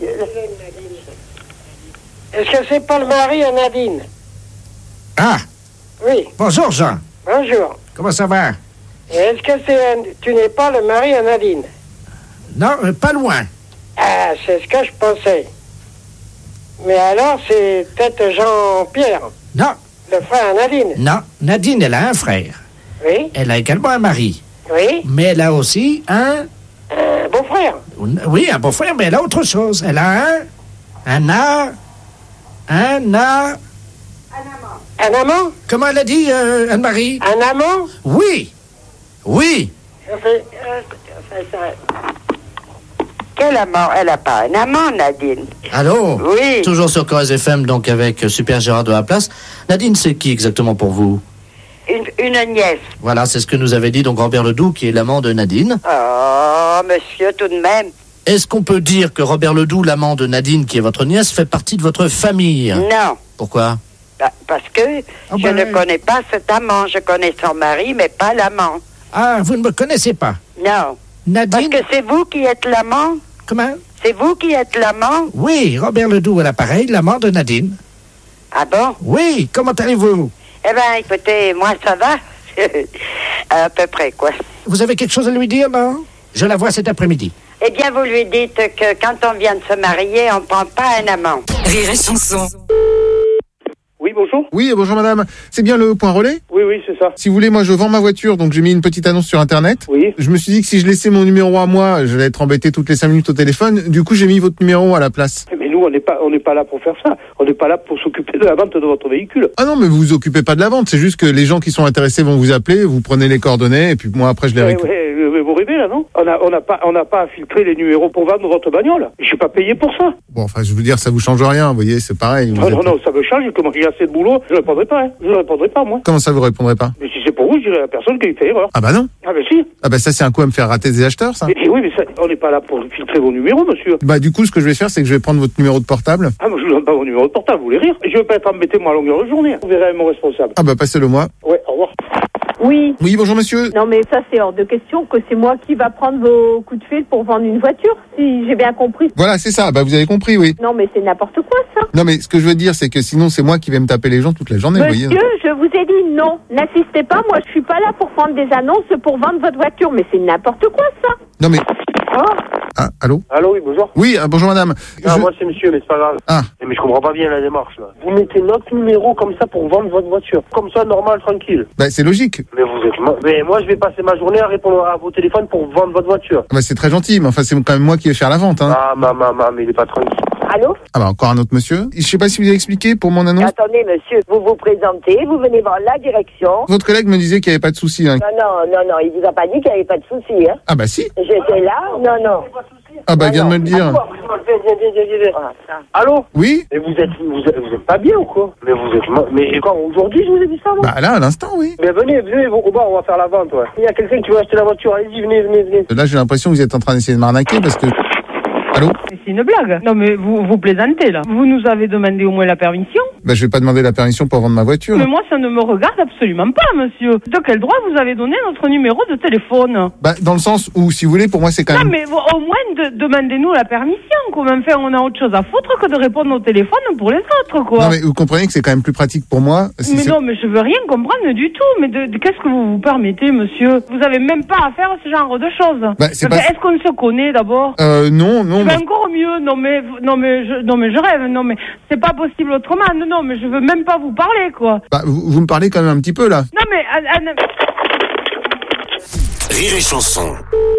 Est-ce que c'est pas le mari à Nadine? Ah, Oui. bonjour Jean. Bonjour. Comment ça va? Est-ce que c'est un- tu n'es pas le mari à Nadine? Non, euh, pas loin. Ah, c'est ce que je pensais. Mais alors, c'est peut-être Jean-Pierre, Non. le frère à Nadine. Non, Nadine, elle a un frère. Oui, Elle a également un mari. oui. Mais elle a aussi un... Un beau-frère. Oui, un beau-frère, mais elle a autre chose. Elle a un... Un a... Un a... Un amant? Comment elle a dit, euh, Anne-Marie? Un amant? Oui. Oui. Ça fait- euh, ça fait ça. Quel amant? Elle a pas un amant, Nadine. Allô? Oui. Toujours sur Corrèze F M, donc avec euh, Super Gérard de la Place. Nadine, c'est qui exactement pour vous? Une, une nièce. Voilà, c'est ce que nous avait dit donc Robert Ledoux, qui est l'amant de Nadine. Oh, monsieur, tout de même. Est-ce qu'on peut dire que Robert Ledoux, l'amant de Nadine, qui est votre nièce, fait partie de votre famille? Non. Pourquoi? Bah, parce que Ah je ben, ne connais pas cet amant. Je connais son mari, mais pas l'amant. Ah, vous ne me connaissez pas? Non. Nadine? Parce que c'est vous qui êtes l'amant? Comment? C'est vous qui êtes l'amant? Oui, Robert Ledoux à l'appareil, l'amant de Nadine. Ah bon? Oui, comment allez-vous? Eh bien, écoutez, moi, ça va. À peu près, quoi. Vous avez quelque chose à lui dire, non? Je la vois cet après-midi. Eh bien, vous lui dites que quand on vient de se marier, on ne prend pas un amant. Rire et chanson. Oui, bonjour. Oui, bonjour madame. C'est bien le point relais? Oui, oui, c'est ça. Si vous voulez, moi je vends ma voiture, donc j'ai mis une petite annonce sur internet. Oui. Je me suis dit que si je laissais mon numéro à moi, j'allais être embêté toutes les cinq minutes au téléphone. Du coup, j'ai mis votre numéro à la place. Mais nous, on n'est pas, on n'est pas là pour faire ça. On n'est pas là pour s'occuper de la vente de votre véhicule. Ah non, mais vous vous occupez pas de la vente. C'est juste que les gens qui sont intéressés vont vous appeler, vous prenez les coordonnées, et puis moi après je les Ouais, récupère. ouais, euh, vous rêvez là, non? On a, on n'a pas, on n'a pas à filtrer les numéros pour vendre votre bagnole. Je suis pas payé pour ça. Bon, enfin, je veux dire, ça vous change rien, vous voyez, c'est pareil. Vous Ah, êtes- non, non, ça me change. Comment j'ai assez de boulot, je ne répondrai pas. Hein. Je ne répondrai pas, moi. Comment ça vous répondrez pas? Mais si c'est pour vous, je dirais à la personne qui fait erreur. Ah bah non. Ah ben si. Ah bah ça, c'est un coup à me faire rater des acheteurs, ça. Et, et oui, mais ça, on n'est pas là pour filtrer vos numéros, monsieur. Bah du coup, ce que je vais faire, c'est que je vais prendre votre numéro de portable. Ah, moi, je ne donne pas mon numéro de portable, vous voulez rire? Je ne veux pas être embêté, moi, à longueur de journée. Vous verrez avec mon responsable. Ah bah passez-le moi. Ouais, au revoir. Oui. Oui, bonjour monsieur. Non, mais ça, c'est hors de question que c'est moi qui va prendre vos coups de fil pour vendre une voiture, si j'ai bien compris. Voilà, c'est ça. Bah vous avez compris, oui. Non, mais c'est n'importe quoi, ça. Non mais ce que je veux dire, c'est que sinon c'est moi qui vais me taper les gens toute la journée, vous Monsieur, voyez. je vous ai dit non. N'insistez pas, moi, je suis pas là pour prendre des annonces pour vendre votre voiture, mais c'est n'importe quoi, ça. Non mais... Oh. Ah, allô? Allô, oui, bonjour. Oui, ah, bonjour madame. Non, Je- moi c'est monsieur, mais c'est pas grave. Ah. Mais je comprends pas bien la démarche, là. Vous mettez notre numéro comme ça pour vendre votre voiture. Comme ça, normal, tranquille. Bah c'est logique. Mais vous êtes... mo- Mais moi, je vais passer ma journée à répondre à vos téléphones pour vendre votre voiture. Bah c'est très gentil, mais enfin c'est quand même moi qui vais faire la vente, hein. Ah, ma, ma, ma, mais il est pas tranquille. Allô? Ah bah encore un autre monsieur. Je sais pas si vous avez expliqué pour mon annonce. Attendez, monsieur, vous vous présentez, vous venez voir la direction. Votre collègue me disait qu'il n'y avait pas de souci, hein. Non, non, non, non, il vous a pas dit qu'il n'y avait pas de souci, hein. Ah bah si. J'étais là, non, non. Ah bah il vient de me le dire. Allô? Oui? Mais vous êtes, vous êtes, vous êtes pas bien ou quoi? Mais vous êtes, mo- mais quand, aujourd'hui, je vous ai dit ça, moi? Bah là, à l'instant, oui. Mais venez, venez, au au bar, on va faire la vente, ouais. Il y a quelqu'un qui veut acheter la voiture, allez-y, venez, venez, venez. Là j'ai l'impression que vous êtes en train d'essayer de m'arnaquer parce que... Allô? C'est une blague. Non, mais vous, vous plaisantez, là. Vous nous avez demandé au moins la permission. Bah je vais pas demander la permission pour vendre ma voiture. Mais moi, ça ne me regarde absolument pas, monsieur. De quel droit vous avez donné notre numéro de téléphone? Bah dans le sens où, si vous voulez, pour moi c'est quand Non, même... mais vous- au moins, de- demandez-nous la permission. Comment faire? On a autre chose à foutre que de répondre au téléphone pour les autres, quoi. Non mais vous comprenez que c'est quand même plus pratique pour moi. si Mais c'est- non, mais je veux rien comprendre du tout. Mais de, de- qu'est-ce que vous vous permettez, monsieur? Vous avez même pas à faire ce genre de choses. Bah, c'est Parce pas- que Est-ce qu'on se connaît d'abord? Euh non, non. Eh mais- ben, encore mieux. Non mais, non mais, je, non mais je rêve. Non mais, c'est pas possible autrement. Non, non, mais je veux même pas vous parler, quoi. Bah vous, vous me parlez quand même un petit peu là. Non mais, ah, ah, non. Rire et chanson.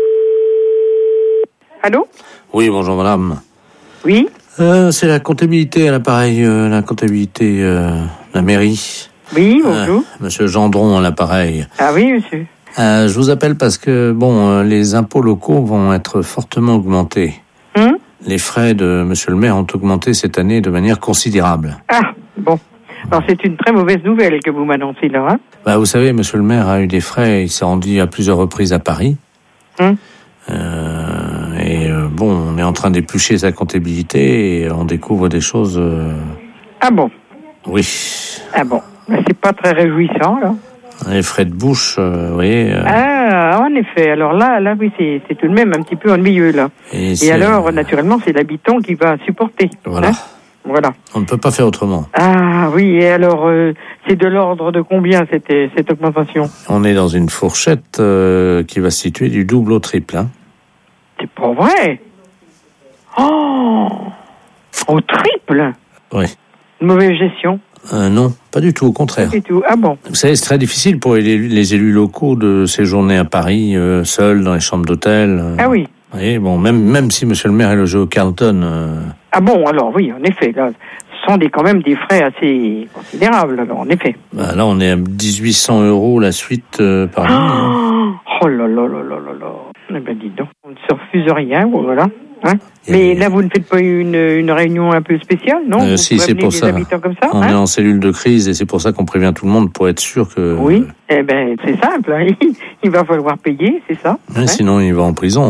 Allô? Oui, bonjour madame. Oui. Euh, c'est la comptabilité à l'appareil, euh, la comptabilité, euh, la mairie. Oui, bonjour. Euh, Monsieur Gendron à l'appareil. Ah oui, monsieur. Euh, je vous appelle parce que, bon, euh, les impôts locaux vont être fortement augmentés. Hum Les frais de Monsieur le maire ont augmenté cette année de manière considérable. Ah, bon. Alors c'est une très mauvaise nouvelle que vous m'annoncez là, hein? Bah, vous savez, Monsieur le maire a eu des frais, il s'est rendu à plusieurs reprises à Paris. Hum. Euh, et euh, bon, on est en train d'éplucher sa comptabilité et on découvre des choses... euh, Ah bon? Oui. Ah bon. Ben, c'est pas très réjouissant, là. Les frais de bouche, euh, vous voyez... euh, Ah, en effet. Alors là, là, oui, c'est, c'est tout de même un petit peu ennuyeux, là. Et Et, c'est- alors, naturellement, c'est l'habitant qui va supporter. Voilà. Hein? Voilà. On ne peut pas faire autrement. Ah oui, et alors, euh, c'est de l'ordre de combien cette, cette augmentation? On est dans une fourchette euh, qui va se situer du double au triple. Hein. C'est pas vrai. Oh, au triple. Oui. Mauvaise gestion. Euh, non, pas du tout, au contraire. Pas du tout. Ah bon. Vous savez, c'est très difficile pour les, les élus locaux de séjourner à Paris, euh, seuls, dans les chambres d'hôtel. euh. Ah oui. Vous voyez, bon, même, même si monsieur le maire est logé au Carlton... euh, Ah bon, alors oui, en effet, là, ce sont des, quand même des frais assez considérables, alors, en effet. bah, là, on est à dix-huit cents euros la suite euh, par nuit. hein. Oh là là là là là là. Eh ben, dis donc, on ne se refuse rien, voilà. Hein? Mais là, vous ne faites pas une, une réunion un peu spéciale, non? Euh, Vous si, c'est prévenez pour les ça. habitants comme ça, On hein? est en cellule de crise et c'est pour ça qu'on prévient tout le monde pour être sûr que... Oui, eh ben, c'est simple, hein. Il va falloir payer, c'est ça? Ouais, hein? Sinon, il va en prison. Hein.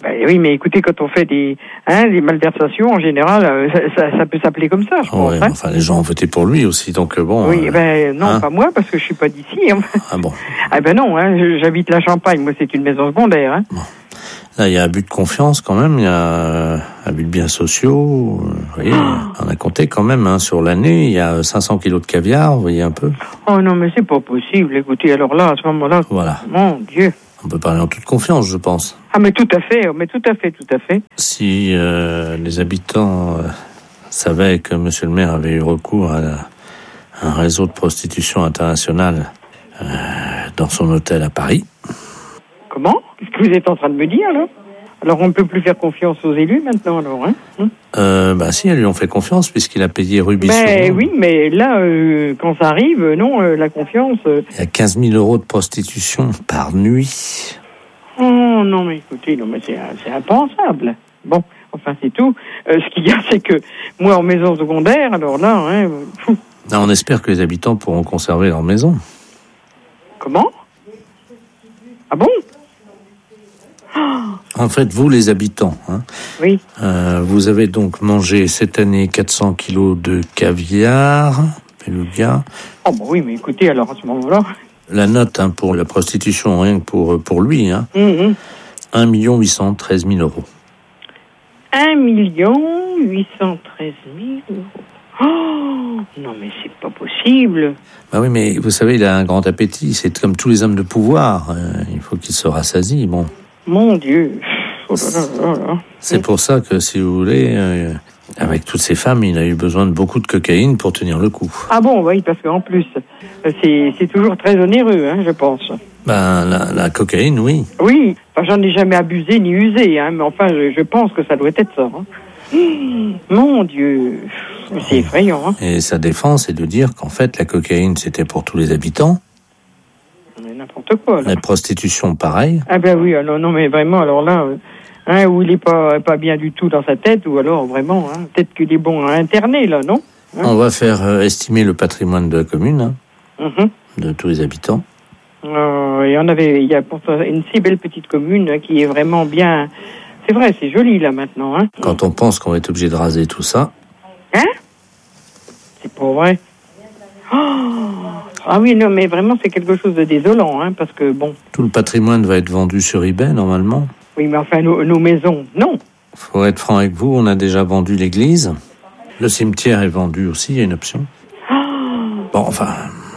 Bah, oui, mais écoutez, quand on fait des, hein, des malversations, en général, euh, ça, ça, ça peut s'appeler comme ça, je Oh, pense. ouais, hein. enfin, les gens ont voté pour lui aussi, donc euh, bon. Oui, euh, ben non, hein. pas moi, parce que je suis pas d'ici. Hein. Ah bon. Ah ben non, hein, je- j'habite la Champagne, moi c'est une maison secondaire. Hein. Là, il y a abus de confiance quand même, il y a euh, abus de biens sociaux. euh, Vous voyez, on a compté quand même, hein, sur l'année, il y a cinq cents kilos de caviar, vous voyez un peu. Oh non, mais c'est pas possible. Écoutez, alors là, à ce moment-là, Voilà. mon Dieu. On peut parler en toute confiance, je pense. Ah mais tout à fait, mais tout à fait, tout à fait. Si euh, les habitants euh, savaient que monsieur le maire avait eu recours à, à un réseau de prostitution internationale euh, dans son hôtel à Paris. Comment? Qu'est-ce que vous êtes en train de me dire, là? Alors on ne peut plus faire confiance aux élus maintenant, alors, hein? Hum. Euh, bah si, elles lui ont fait confiance puisqu'il a payé Ruby Ben Soho. oui, mais là, euh, quand ça arrive, euh, non, euh, la confiance... euh, Il y a quinze mille euros de prostitution par nuit. Oh non, mais écoutez, non, mais c'est, c'est impensable. Bon, enfin, c'est tout. Euh, ce qu'il y a, c'est que moi, en maison secondaire, alors là, hein, euh, fou. Non, on espère que les habitants pourront conserver leur maison. Comment? Ah bon? En fait, vous les habitants, hein, Oui. euh, vous avez donc mangé cette année quatre cents kilos de caviar, beluga. Oh bah oui, mais écoutez, alors à ce moment-là... La note hein, pour la prostitution, rien que pour, pour lui, hein, Hum, hum. un million huit cent treize mille euros. un million huit cent treize mille euros. Oh, non, mais c'est pas possible. Bah oui, mais vous savez, il a un grand appétit. C'est comme tous les hommes de pouvoir. Euh, il faut qu'il se rassasie. Bon, Mon Dieu. Oh là là là là. c'est pour ça que, si vous voulez, euh, avec toutes ces femmes, il a eu besoin de beaucoup de cocaïne pour tenir le coup. Ah bon, oui, parce qu'en plus, euh, c'est, c'est toujours très onéreux, hein, je pense. Ben, la, la cocaïne, oui. Oui, enfin, j'en ai jamais abusé ni usé, hein, mais enfin, je, je pense que ça doit être ça. Hein. Mmh, mon Dieu, c'est effrayant. Hein. Et sa défense, c'est de dire qu'en fait, la cocaïne, c'était pour tous les habitants. Mais n'importe quoi, là. La prostitution, pareil. Ah ben oui, alors non, mais vraiment, alors là, euh, hein, où il est pas, pas bien du tout dans sa tête, ou alors vraiment, hein, peut-être qu'il est bon à interner, là, non? Hein? On va faire euh, estimer le patrimoine de la commune, hein, Mhm. de tous les habitants. Euh, il y en avait, il y a pourtant une si belle petite commune hein, qui est vraiment bien. C'est vrai, c'est joli là maintenant. Hein, Quand on pense qu'on va être obligé de raser tout ça, hein C'est pas vrai. Oh ah oui, non, mais vraiment c'est quelque chose de désolant, hein, parce que bon. tout le patrimoine va être vendu sur eBay, normalement. Oui, mais enfin nos, nos maisons, non. Faut être franc avec vous, on a déjà vendu l'église. Le cimetière est vendu aussi, il y a une option. Bon, enfin...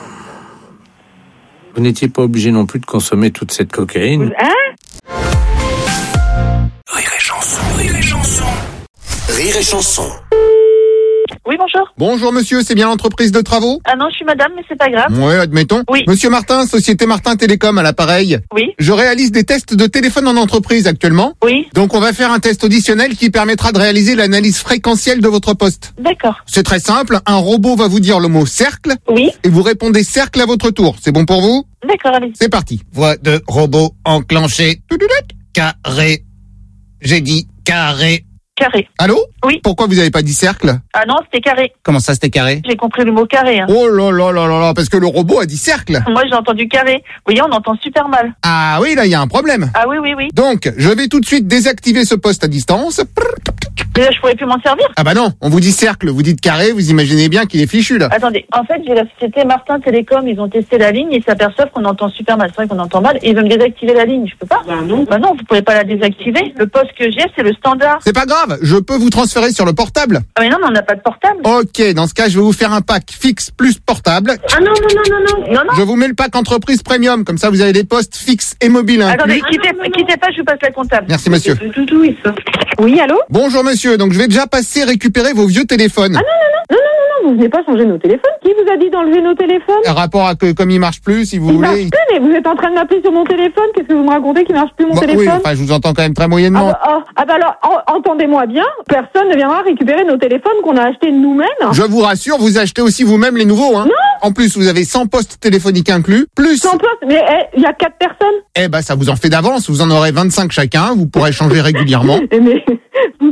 Vous n'étiez pas obligé non plus de consommer toute cette cocaïne. Hein Rire et chanson, rire et chanson. Rire et chanson. Oui, bonjour. Bonjour monsieur, c'est bien l'entreprise de travaux? Ah non, je suis madame, mais c'est pas grave. Ouais, admettons. Oui. Monsieur Martin, Société Martin Télécom à l'appareil. Oui. Je réalise des tests de téléphone en entreprise actuellement. Oui. Donc on va faire un test auditionnel qui permettra de réaliser l'analyse fréquentielle de votre poste. D'accord. C'est très simple, un robot va vous dire le mot cercle. Oui. Et vous répondez cercle à votre tour. C'est bon pour vous? D'accord, allez. C'est parti. Voix de robot enclenchée. Carré. J'ai dit carré. Carré. Allô? Oui. Pourquoi vous n'avez pas dit cercle? Ah non, c'était carré. Comment ça, c'était carré? J'ai compris le mot carré. Hein. Oh là là là là là, parce que le robot a dit cercle. Moi, j'ai entendu carré. Vous voyez, on entend super mal. Ah oui, là, il y a un problème. Ah oui, oui, oui. Donc, je vais tout de suite désactiver ce poste à distance. Mais là, je pourrais plus m'en servir. Ah bah non, on vous dit cercle, vous dites carré, vous imaginez bien qu'il est fichu, là. Attendez, en fait, j'ai la société Martin Télécom, ils ont testé la ligne et ils s'aperçoivent qu'on entend super mal. C'est vrai qu'on entend mal et ils veulent me désactiver la ligne. Je peux pas? Bah non. Bah non, vous pouvez pas la désactiver. Le poste que j'ai, c'est le standard. C'est pas grave, je peux vous transférer sur le portable. Ah mais non, mais on n'a pas de portable. Ok, dans ce cas, je vais vous faire un pack fixe plus portable. Ah non, non, non, non, non. Non, non. Je vous mets le pack entreprise premium, comme ça vous avez des postes fixes et mobiles inclus. Attendez, quittez, quittez pas, je vous passe la comptable. Merci monsieur. Oui, allô? Bonjour monsieur, donc je vais déjà passer récupérer vos vieux téléphones. Ah non, non, non, non, non, non, non, vous venez pas changer nos téléphones. Qui vous a dit d'enlever nos téléphones? Un rapport à que comme il marche plus, si vous Il voulez. marche plus, mais vous êtes en train de m'appeler sur mon téléphone. Qu'est-ce que vous me racontez qui marche plus mon Bon, oui, téléphone? enfin je vous entends quand même très Ah moyennement. bah, ah, ah bah alors, en- entendez-moi bien, personne ne viendra récupérer nos téléphones qu'on a achetés nous-mêmes. Je vous rassure, vous achetez aussi vous-même les nouveaux, hein. Non. En plus, vous avez cent postes téléphoniques inclus, plus... Sans poste, mais eh, il y a quatre personnes. Eh ben, ça vous en fait d'avance, vous en aurez vingt-cinq chacun, vous pourrez changer régulièrement. Eh, mais vous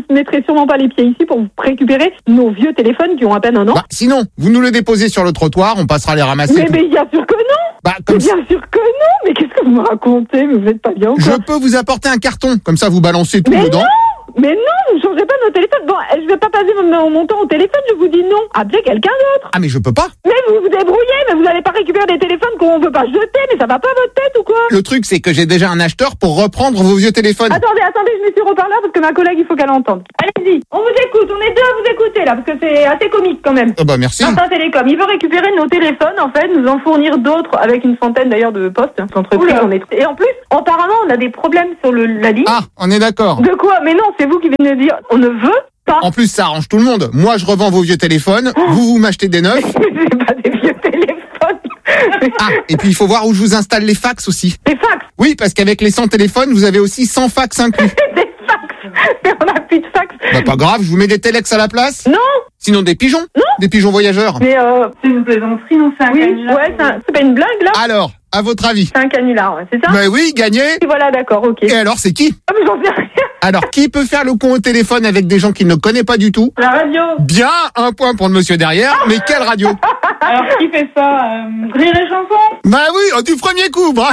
mettrez sûrement pas les pieds ici pour vous récupérer nos vieux téléphones qui ont à peine un an. Bah, sinon, vous nous le déposez sur le trottoir, on passera les ramasser. Mais, mais bien sûr que non. Bah, comme mais bien sûr que non. Mais qu'est-ce que vous me racontez? Mais vous êtes pas bien ou quoi? Je peux vous apporter un carton, comme ça vous balancez tout mais dedans. Non Mais non, vous ne changez pas nos téléphones. Bon, je vais pas passer mon, mon temps au téléphone, je vous dis non. Appelez quelqu'un d'autre. Ah mais je peux pas. Mais vous vous débrouillez, mais vous n'allez pas récupérer des téléphones qu'on veut pas jeter, mais ça va pas votre tête ou quoi? Le truc c'est que j'ai déjà un acheteur pour reprendre vos vieux téléphones. Attendez, attendez, je mets sur haut-parleur parce que ma collègue, il faut qu'elle entende. Allez-y, on vous écoute, on est deux à vous écouter là, parce que c'est assez comique quand même. Ah bah merci. Martin Télécom, il veut récupérer nos téléphones, en fait, nous en fournir d'autres avec une centaine d'ailleurs de postes. L'entreprise, on est... Et en plus, apparemment, on a des problèmes sur le, la ligne. Ah, on est d'accord. De quoi? Mais non, c'est vous qui venez de dire, on ne veut pas. En plus, ça arrange tout le monde. Moi, je revends vos vieux téléphones, oh. vous, vous m'achetez des neufs. C'est pas des vieux téléphones. Ah, et puis il faut voir où je vous installe les fax aussi. Les fax? Oui, parce qu'avec les cent téléphones, vous avez aussi cent fax inclus. Des fax? Mais on a plus de fax. Bah pas grave, je vous mets des téléx à la place. Non. Sinon des pigeons. Non. Des pigeons voyageurs. Mais euh... C'est une plaisanterie, non? C'est un oui, canular. ouais, c'est, un... c'est pas une blague là? Alors, à votre avis? C'est un canular, ouais, c'est ça? Bah oui, gagné. Et voilà, d'accord, ok. Et alors, c'est qui? Ah, mais j'en sais rien. Alors, qui peut faire le con au téléphone avec des gens qu'il ne connaît pas du tout? La radio. Bien, un point pour le monsieur derrière, mais quelle radio? Alors, qui fait ça? euh... Rire et chanson? Bah oui, oh, du premier coup, bravo.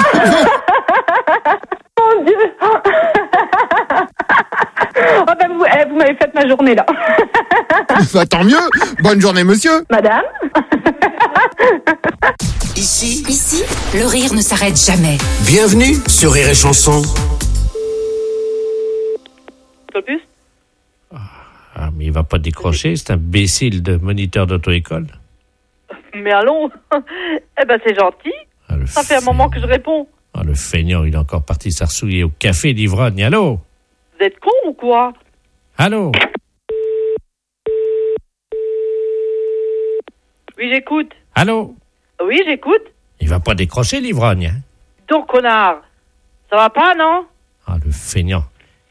Mon Dieu. Oh ben vous, eh, vous m'avez fait ma journée là. Bah, tant mieux. Bonne journée, monsieur. Madame. Ici, Ici, le rire ne s'arrête jamais. bienvenue sur Rire et Chanson. Plus Ah, mais il va pas décrocher, c'est un imbécile de moniteur d'auto-école. Mais allons. Eh ben, c'est gentil. Ah, le Ça fait un moment que je réponds. Ah, le feignant, il est encore parti s'arsouiller au café d'Ivrogne. Allô? Vous êtes con ou quoi? Allô? Oui, j'écoute. Allô? Oui, j'écoute. Il va pas décrocher l'ivrogne, hein? Donc, connard. Ça va pas, non? Ah, le feignant.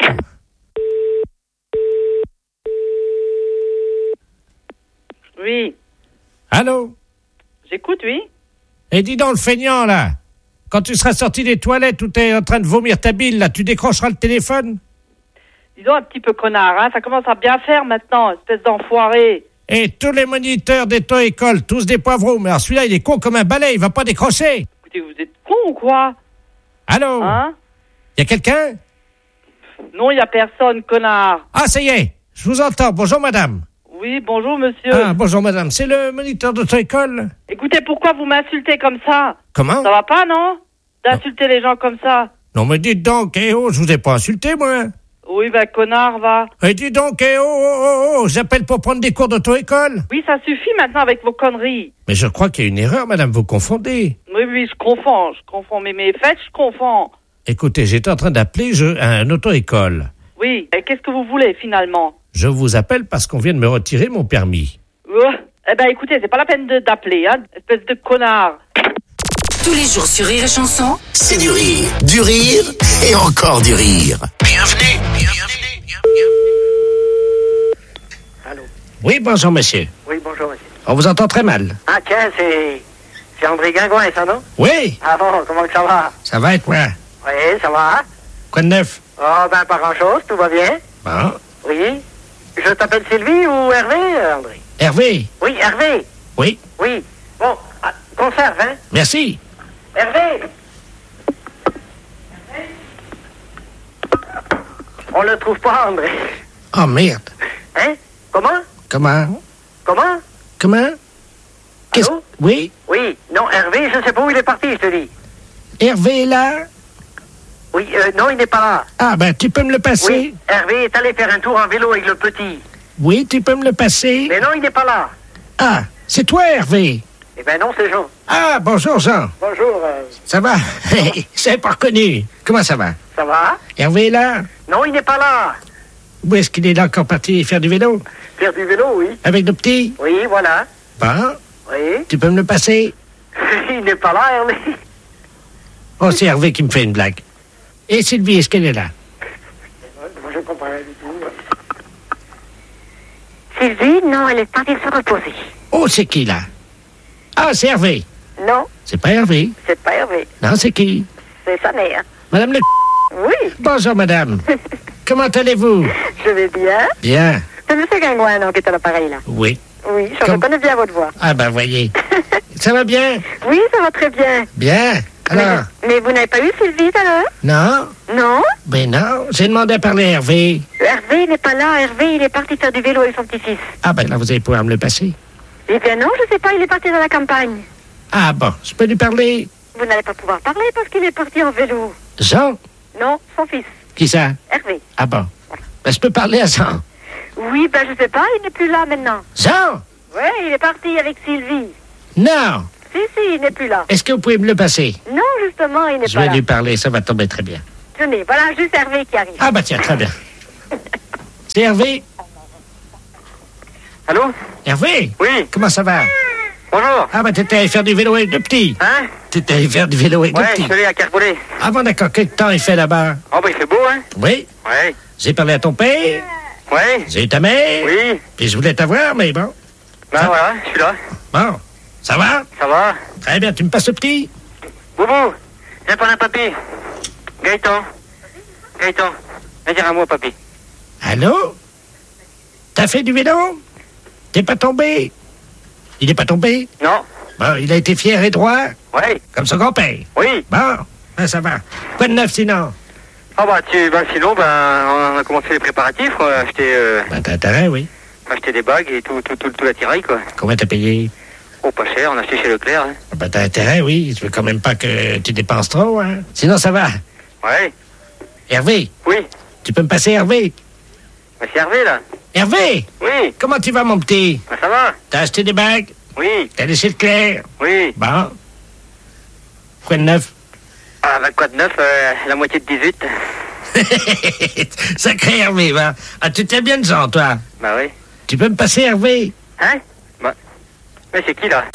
Oui. Allô? J'écoute, oui. Et dis donc, le feignant, là, quand tu seras sorti des toilettes où t'es en train de vomir ta bile, là, tu décrocheras le téléphone? Disons un petit peu connard, hein. Ça commence à bien faire maintenant, espèce d'enfoiré. Et tous les moniteurs d'auto-école, tous des poivreaux. Mais alors celui-là, il est con comme un balai, il va pas décrocher. Écoutez, vous êtes con ou quoi? Allô? Hein? Y a quelqu'un? Non, il y a personne, connard. Ah, ça y est, je vous entends. Bonjour, madame. Oui, bonjour, monsieur. Ah, bonjour, madame. C'est le moniteur d'auto-école? Écoutez, pourquoi vous m'insultez comme ça? Comment? Ça va pas, non? D'insulter les gens comme ça. Non, mais dites donc, eh oh, je vous ai pas insulté, moi. Oui, ben, connard, va. Et dis donc, eh oh, oh, oh, oh, j'appelle pour prendre des cours d'auto-école. Oui, ça suffit maintenant avec vos conneries. Mais je crois qu'il y a une erreur, madame, vous confondez. Oui, oui, je confonds, je confonds. Mais mes fêtes, je confonds. Écoutez, j'étais en train d'appeler je, un auto-école. Oui, et qu'est-ce que vous voulez, finalement? Je vous appelle parce qu'on vient de me retirer mon permis. Euh, eh ben, écoutez, c'est pas la peine de, d'appeler, hein, espèce de connard. Tous les jours sur Rire et Chanson, C'est du rire, du rire et encore du rire. Bienvenue, bienvenue, bienvenue. Allô? Oui, bonjour, monsieur. Oui, bonjour, monsieur. On vous entend très mal. Ah, tiens, c'est... C'est André Guingouin, ça, non? Oui, Ah bon, comment que ça va? ça va être moi. Oui, ça va? Quoi de neuf? Oh, ben, pas grand-chose, tout va bien. Bon. Oui. Je t'appelle Sylvie ou Hervé, euh, André? Hervé? Oui, Hervé. Oui, Oui. Bon, ah, conserve, hein? merci. Hervé! On le trouve pas, André. Oh, merde. Hein? Comment? Comment? Comment? Comment? Qu'est-ce... Allô? Oui, Oui. Non, Hervé, je sais pas où il est parti, je te dis. Hervé est là? Oui, euh, non, il n'est pas là. Ah, ben, tu peux me le passer? Oui, Hervé est allé faire un tour en vélo avec le petit. Oui, tu peux me le passer? Mais non, il n'est pas là. Ah, c'est toi, Hervé? Eh ben non, c'est Jean. Ah, bonjour, Jean. Bonjour, euh, Ça va? C'est pas reconnu. Comment ça va? ça va? Hervé est là? Non, il n'est pas là. Où est-ce qu'il est là encore parti faire du vélo? Faire du vélo, oui. Avec le petit? Oui, voilà. Bon, Oui. tu peux me le passer? Il n'est pas là, Hervé. Oh, c'est Hervé qui me fait une blague. Et Sylvie, est-ce qu'elle est là? Je comprends rien du tout. Sylvie, non, elle est partie se reposer. Oh, c'est qui, là? Ah, c'est Hervé. Non, C'est pas Hervé. c'est pas Hervé. Non, c'est qui? C'est sa mère. Madame le... Oui. Bonjour, madame. Comment allez-vous? Je vais bien. Bien. C'est monsieur Gringouin, non, qui est à l'appareil, là. Oui. Oui, je Comme- reconnais bien votre voix. Ah ben voyez. Ça va bien? Oui, ça va très bien. Bien. Alors? Mais, mais vous n'avez pas eu Sylvie tout à l'heure? Non? Non? Ben non. J'ai demandé à parler à Hervé. Hervé n'est pas là. Hervé, il est parti faire du vélo avec son petit-fils. Ah ben là, vous allez pouvoir me le passer. Eh bien non, je sais pas, il est parti dans la campagne. Ah bon, je peux lui parler? Vous n'allez pas pouvoir parler parce qu'il est parti en vélo. Jean? Non, son fils, Qui ça? Hervé. Ah bon. Ben je peux parler à Jean. Oui, ben je sais pas, il n'est plus là maintenant. Jean? Ouais, il est parti avec Sylvie. Non. Si, si, il n'est plus là. Est-ce que vous pouvez me le passer? Non, justement, il n'est Je pas vais là. lui parler, ça va tomber très bien. Tenez, voilà juste Hervé qui arrive. Ah bah tiens, très bien. C'est Hervé? Allô? Hervé? Oui. Comment ça va? Bonjour. Ah bah t'étais allé faire du vélo avec deux petits. Hein? T'étais allé faire du vélo avec deux Ouais, je petits. suis allé à Carpollet. Ah bon d'accord, quel temps il fait là-bas? Oh, bah, il fait beau, hein? Oui. Ouais. J'ai parlé à ton père. Ouais. J'ai eu ta mère. Oui. Puis je voulais t'avoir, mais bon. Ben Ça- voilà, je suis là. Bon. Ça va? Ça va? Très bien, tu me passes le petit? Boubou, viens prendre un papy. Gaëtan. Gaëtan, viens dire un mot, papy. Allô? T'as fait du vélo? T'es pas tombé? Il est pas tombé? Non. Bon, il a été fier et droit? Ouais. Comme son grand-père? Oui. Bon, ben ça va. Quoi de neuf sinon? Ah bah, tu, bah sinon, ben, on a commencé les préparatifs, on a acheté, euh, Ben t'as intérêt, oui. acheté des bagues et tout, tout, tout, tout l'attirail, quoi. Combien t'as payé? Oh, pas cher, on a acheté chez Leclerc, hein. Ben t'as intérêt, oui. Je veux quand même pas que tu dépenses trop, hein. Sinon ça va. Ouais. Hervé? Oui. Tu peux me passer Hervé? Bah, c'est Hervé, là. Hervé? Oui. Comment tu vas, mon petit? Bah, ça va? T'as acheté des bagues? Oui. T'as laissé le clair? Oui. Bon. Quoi de neuf? Ah, bah, quoi de neuf, euh, la moitié de dix-huit. Sacré Hervé, va. Ah, tu t'es bien de gens, toi. Bah, oui. Tu peux me passer Hervé? Hein? Bah. Mais c'est qui, là?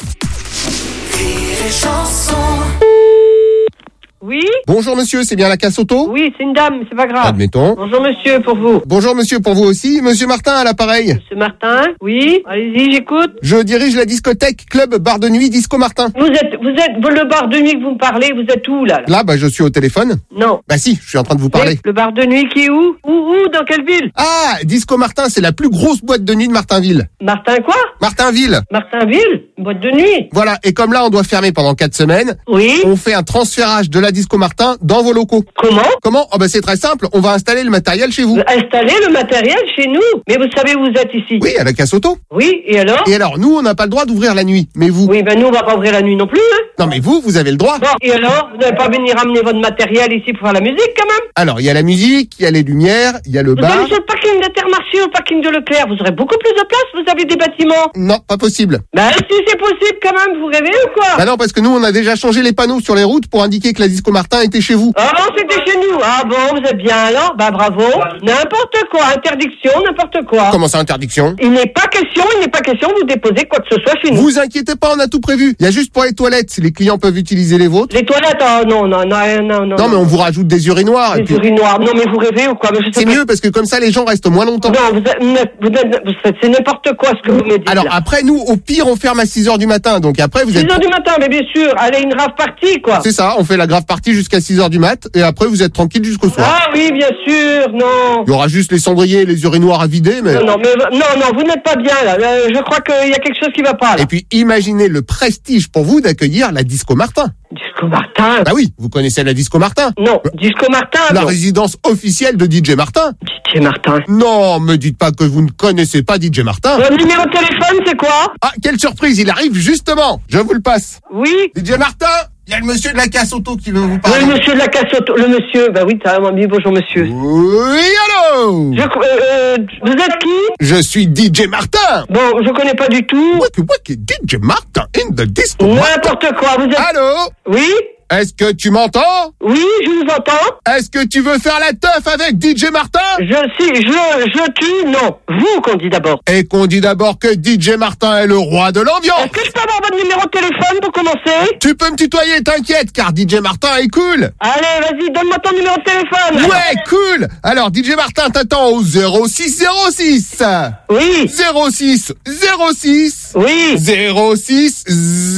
Oui? Bonjour monsieur, c'est bien la casse auto? Oui, c'est une dame, c'est pas grave. Admettons. Bonjour monsieur, pour vous. Bonjour monsieur, pour vous aussi. Monsieur Martin à l'appareil. Monsieur Martin? Oui? Allez-y, j'écoute. Je dirige la discothèque Club Bar de Nuit Disco Martin. Vous êtes, vous êtes, le bar de nuit que vous me parlez, vous êtes où, là? là Là, bah je suis au téléphone. Non. Bah si, je suis en train de vous parler. Mais le bar de nuit qui est où? Où, où, dans quelle ville? Ah, Disco Martin, c'est la plus grosse boîte de nuit de Martinville. Martin quoi? Martinville. Martinville? Une boîte de nuit? Voilà, et comme là on doit fermer pendant quatre semaines, oui, on fait un transférage de la Disco Martin dans vos locaux. Comment? Comment? Oh bah c'est très simple, on va installer le matériel chez vous. Installer le matériel chez nous? Mais vous savez où vous êtes ici? Oui, à la casse auto. Oui, et alors? Et alors, nous on n'a pas le droit d'ouvrir la nuit, mais vous? Oui, ben nous on va pas ouvrir la nuit non plus, hein? Non mais vous, vous avez le droit. Bon, et alors? Vous n'allez pas venir amener votre matériel ici pour faire la musique quand même? Alors, il y a la musique, il y a les lumières, il y a le Vous bar. allez sur le parking d'Intermarché, au parking de Leclerc, vous aurez beaucoup plus de place, vous avez des bâtiments. Non, pas possible. Ben si c'est possible quand même, vous rêvez ou quoi? Bah non, parce que nous on a déjà changé les panneaux sur les routes pour indiquer que la Disco Martin était chez vous. Ah non, c'était chez nous. Ah bon, vous êtes bien alors? Bah bravo. N'importe quoi, interdiction, n'importe quoi. Comment ça, interdiction? Il n'est pas question, il n'est pas question de vous déposer quoi que ce soit chez nous. Vous inquiétez pas, on a tout prévu. Il y a juste pour les toilettes, si les clients peuvent utiliser les vôtres. Les toilettes, oh non, non, non, non, non. Non, mais on vous rajoute des urinoirs. Des et puis- urinoirs. Non, mais vous rêvez ou quoi? Mais je sais C'est pas. mieux parce que comme ça les gens restent moins longtemps. Non, vous êtes, vous êtes- vous êtes- vous êtes- c'est n'importe quoi ce que vous me dites. Alors là. après nous, au pire, on ferme à six heures du matin. Donc après vous six êtes. heures du matin, mais bien sûr, allez, une rave party, quoi. C'est ça, on fait la grave partie jusqu'à six heures du mat et après vous êtes tranquille jusqu'au soir. Ah oui, bien sûr, non. Il y aura juste les cendriers et les urinoirs à vider, mais. Non, non, mais non, non, vous n'êtes pas bien là. Euh, Je crois qu'il y a quelque chose qui va pas là. Et puis imaginez le prestige pour vous d'accueillir la Disco Martin. Disco Martin? Bah oui, vous connaissez la Disco Martin. Non, Disco Martin. La non. résidence officielle de D J Martin. D J Martin. Non, me dites pas que vous ne connaissez pas D J Martin. Votre numéro de téléphone, c'est quoi? Ah, quelle surprise, il arrive justement. Je vous le passe. Oui. D J Martin, il y a le monsieur de la casse auto qui veut vous Oui, parler. le monsieur de la casse auto. Le monsieur, bah oui, t'as dit bonjour monsieur. Oui, allô. Je, euh, euh, vous êtes qui? Je suis D J Martin. Bon, je connais pas du tout. What, what, D J Martin in the disco. N'importe quoi, vous êtes... Allô? Oui? Est-ce que tu m'entends? Oui, je vous entends. Est-ce que tu veux faire la teuf avec D J Martin? Je, si, je, je tue, non. Vous qu'on dit d'abord. Et qu'on dit d'abord que D J Martin est le roi de l'ambiance. Est-ce que je peux avoir votre numéro de téléphone pour commencer? Tu peux me tutoyer, t'inquiète, car D J Martin est cool. Allez, vas-y, donne-moi ton numéro de téléphone. Ouais, cool. Alors, D J Martin t'attend au zéro six zéro six. Oui. zéro six zéro six. Oui. zéro six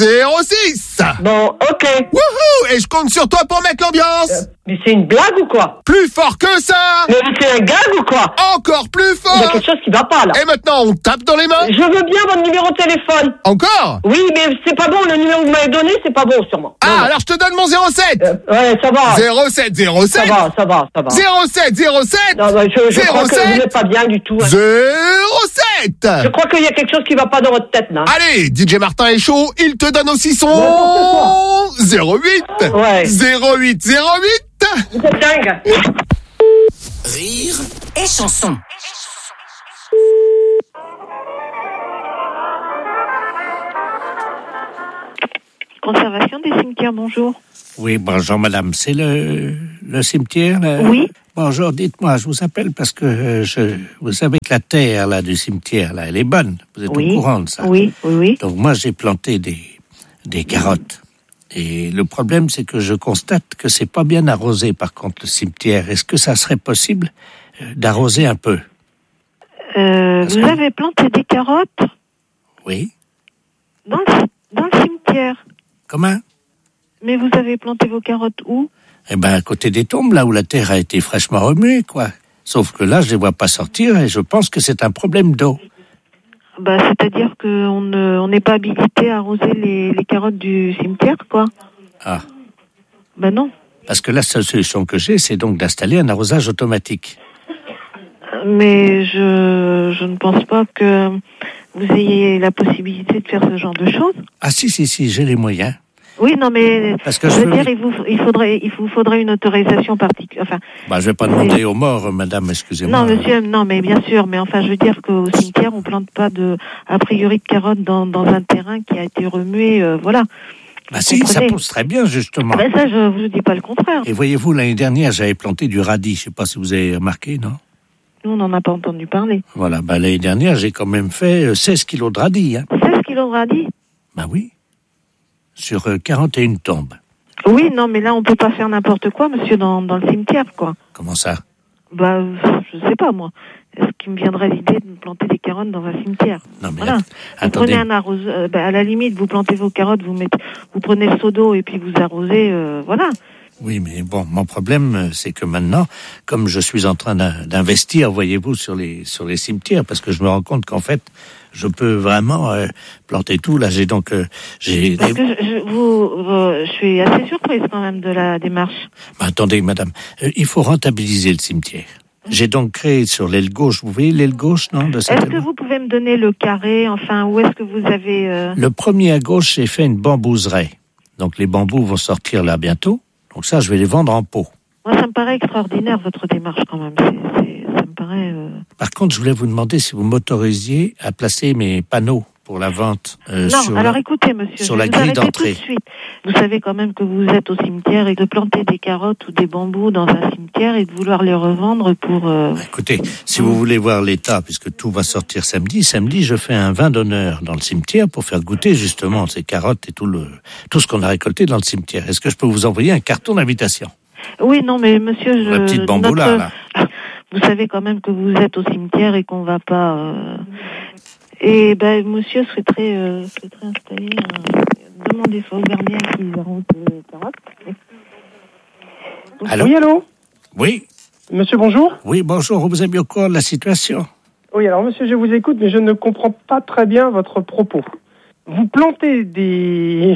zéro six. Bon, ok. Wouhou! Et je compte sur toi pour mettre l'ambiance. Euh, mais c'est une blague ou quoi? Plus fort que ça. Mais c'est un gag ou quoi? Encore plus fort. Il y a quelque chose qui va pas là. Et maintenant, on tape dans les mains. Je veux bien votre numéro de téléphone. Encore? Oui, mais c'est pas bon, le numéro que vous m'avez donné, c'est pas bon sûrement. Ah, non, non. alors je te donne mon zéro sept. Euh, ouais, ça va. zéro sept zéro sept. Ça va, ça va, ça va. zéro sept zéro sept. Non, bah, je, je crois que vous n'êtes pas bien du tout. Hein. zéro sept. Je crois qu'il y a quelque chose qui va pas dans votre tête là. Allez, D J Martin est chaud, il te donne aussi son zéro huit. Ouais. zéro huit zéro huit. Vous êtes dingue. Rire et chanson. Conservation des cimetières, bonjour. Oui, bonjour madame, c'est le, le cimetière là? Oui. Bonjour, dites-moi, je vous appelle parce que euh, je, vous savez que la terre là du cimetière là, elle est bonne. Vous êtes Oui. au courant de ça? Oui, oui, oui. Donc moi j'ai planté des, des carottes. Et le problème c'est que je constate que c'est pas bien arrosé par contre le cimetière. Est-ce que ça serait possible euh, d'arroser un peu? Euh, vous avez planté des carottes Oui. dans le, dans le cimetière. Comment? Mais vous avez planté vos carottes où? Eh ben, à côté des tombes, là où la terre a été fraîchement remuée, quoi. Sauf que là, je les vois pas sortir et je pense que c'est un problème d'eau. Bah, c'est-à-dire qu'on ne, on n'est pas habilité à arroser les, les carottes du cimetière, quoi. Ah. Bah non. Parce que la seule solution que j'ai, c'est donc d'installer un arrosage automatique. Mais je, je ne pense pas que vous ayez la possibilité de faire ce genre de choses. Ah si, si, si, j'ai les moyens. Oui, non, mais Parce que je je veux veux dire, vi- il vous, il faudrait, il vous faudrait une autorisation particulière. Enfin, Bah, je vais pas demander aux morts, madame, excusez-moi. non, monsieur, non, mais bien sûr, mais enfin, je veux dire qu'au cimetière, on plante pas de, a priori, de carottes dans, dans un terrain qui a été remué, euh, voilà. Bah Vous si, ça comprenez? pousse très bien, justement. Ben ça, je vous dis pas le contraire. Et voyez-vous, l'année dernière, j'avais planté du radis. Je sais pas si vous avez remarqué, non? Nous, on n'en a pas entendu parler. Voilà, bah, l'année dernière, j'ai quand même fait euh, seize kilos de radis, hein. seize kilos de radis? Bah oui. Sur euh, quarante et une tombes. Oui, non, mais là, on peut pas faire n'importe quoi, monsieur, dans, dans le cimetière, quoi. Comment ça? Bah, je sais pas, moi. Est-ce qu'il me viendrait l'idée de planter des carottes dans un cimetière? Non, mais voilà. att- Vous attendez. prenez un arroseur, euh, bah, à la limite, vous plantez vos carottes, vous mettez, vous prenez le seau d'eau et puis vous arrosez, euh, voilà. Oui, mais bon, mon problème, euh, c'est que maintenant, comme je suis en train d'in- d'investir, voyez-vous, sur les sur les cimetières, parce que je me rends compte qu'en fait, je peux vraiment euh, planter tout. Là, j'ai donc euh, j'ai. Parce que je, je- vous, vous- je suis assez surprise quand même de la démarche. Bah, attendez, madame, euh, il faut rentabiliser le cimetière. J'ai donc créé sur l'aile gauche, vous voyez l'aile gauche, non, de cette Est-ce que vous pouvez me donner le carré, enfin, où est-ce que vous avez... euh, Le premier à gauche, j'ai fait une bambouseraie. Donc les bambous vont sortir là bientôt. Donc ça, je vais les vendre en pot. Moi, ça me paraît extraordinaire, votre démarche, quand même. C'est, c'est- ça me paraît... euh, Par contre, je voulais vous demander si vous m'autorisiez à placer mes panneaux pour la vente euh, non, sur, alors la, écoutez, monsieur, sur je la vais vous grille arrêter tout d'entrée. de suite. Vous savez quand même que vous êtes au cimetière et de planter des carottes ou des bambous dans un cimetière et de vouloir les revendre pour... euh, Écoutez, si vous voulez voir l'état, puisque tout va sortir samedi, samedi, je fais un vin d'honneur dans le cimetière pour faire goûter justement ces carottes et tout le tout ce qu'on a récolté dans le cimetière. Est-ce que je peux vous envoyer un carton d'invitation? Oui, non, mais monsieur, je... La petite bambou là, notre- là. Vous savez quand même que vous êtes au cimetière et qu'on va pas... euh, Et ben, monsieur souhaiterait, euh, souhaiterait installer un... Demandez soit au gardien qu'ils arrosent les carottes. Allô? Oui, allô? Oui. Monsieur, bonjour. Oui, bonjour. Vous avez bien au courant de la situation? Oui, alors monsieur, je vous écoute, mais je ne comprends pas très bien votre propos. Vous plantez des...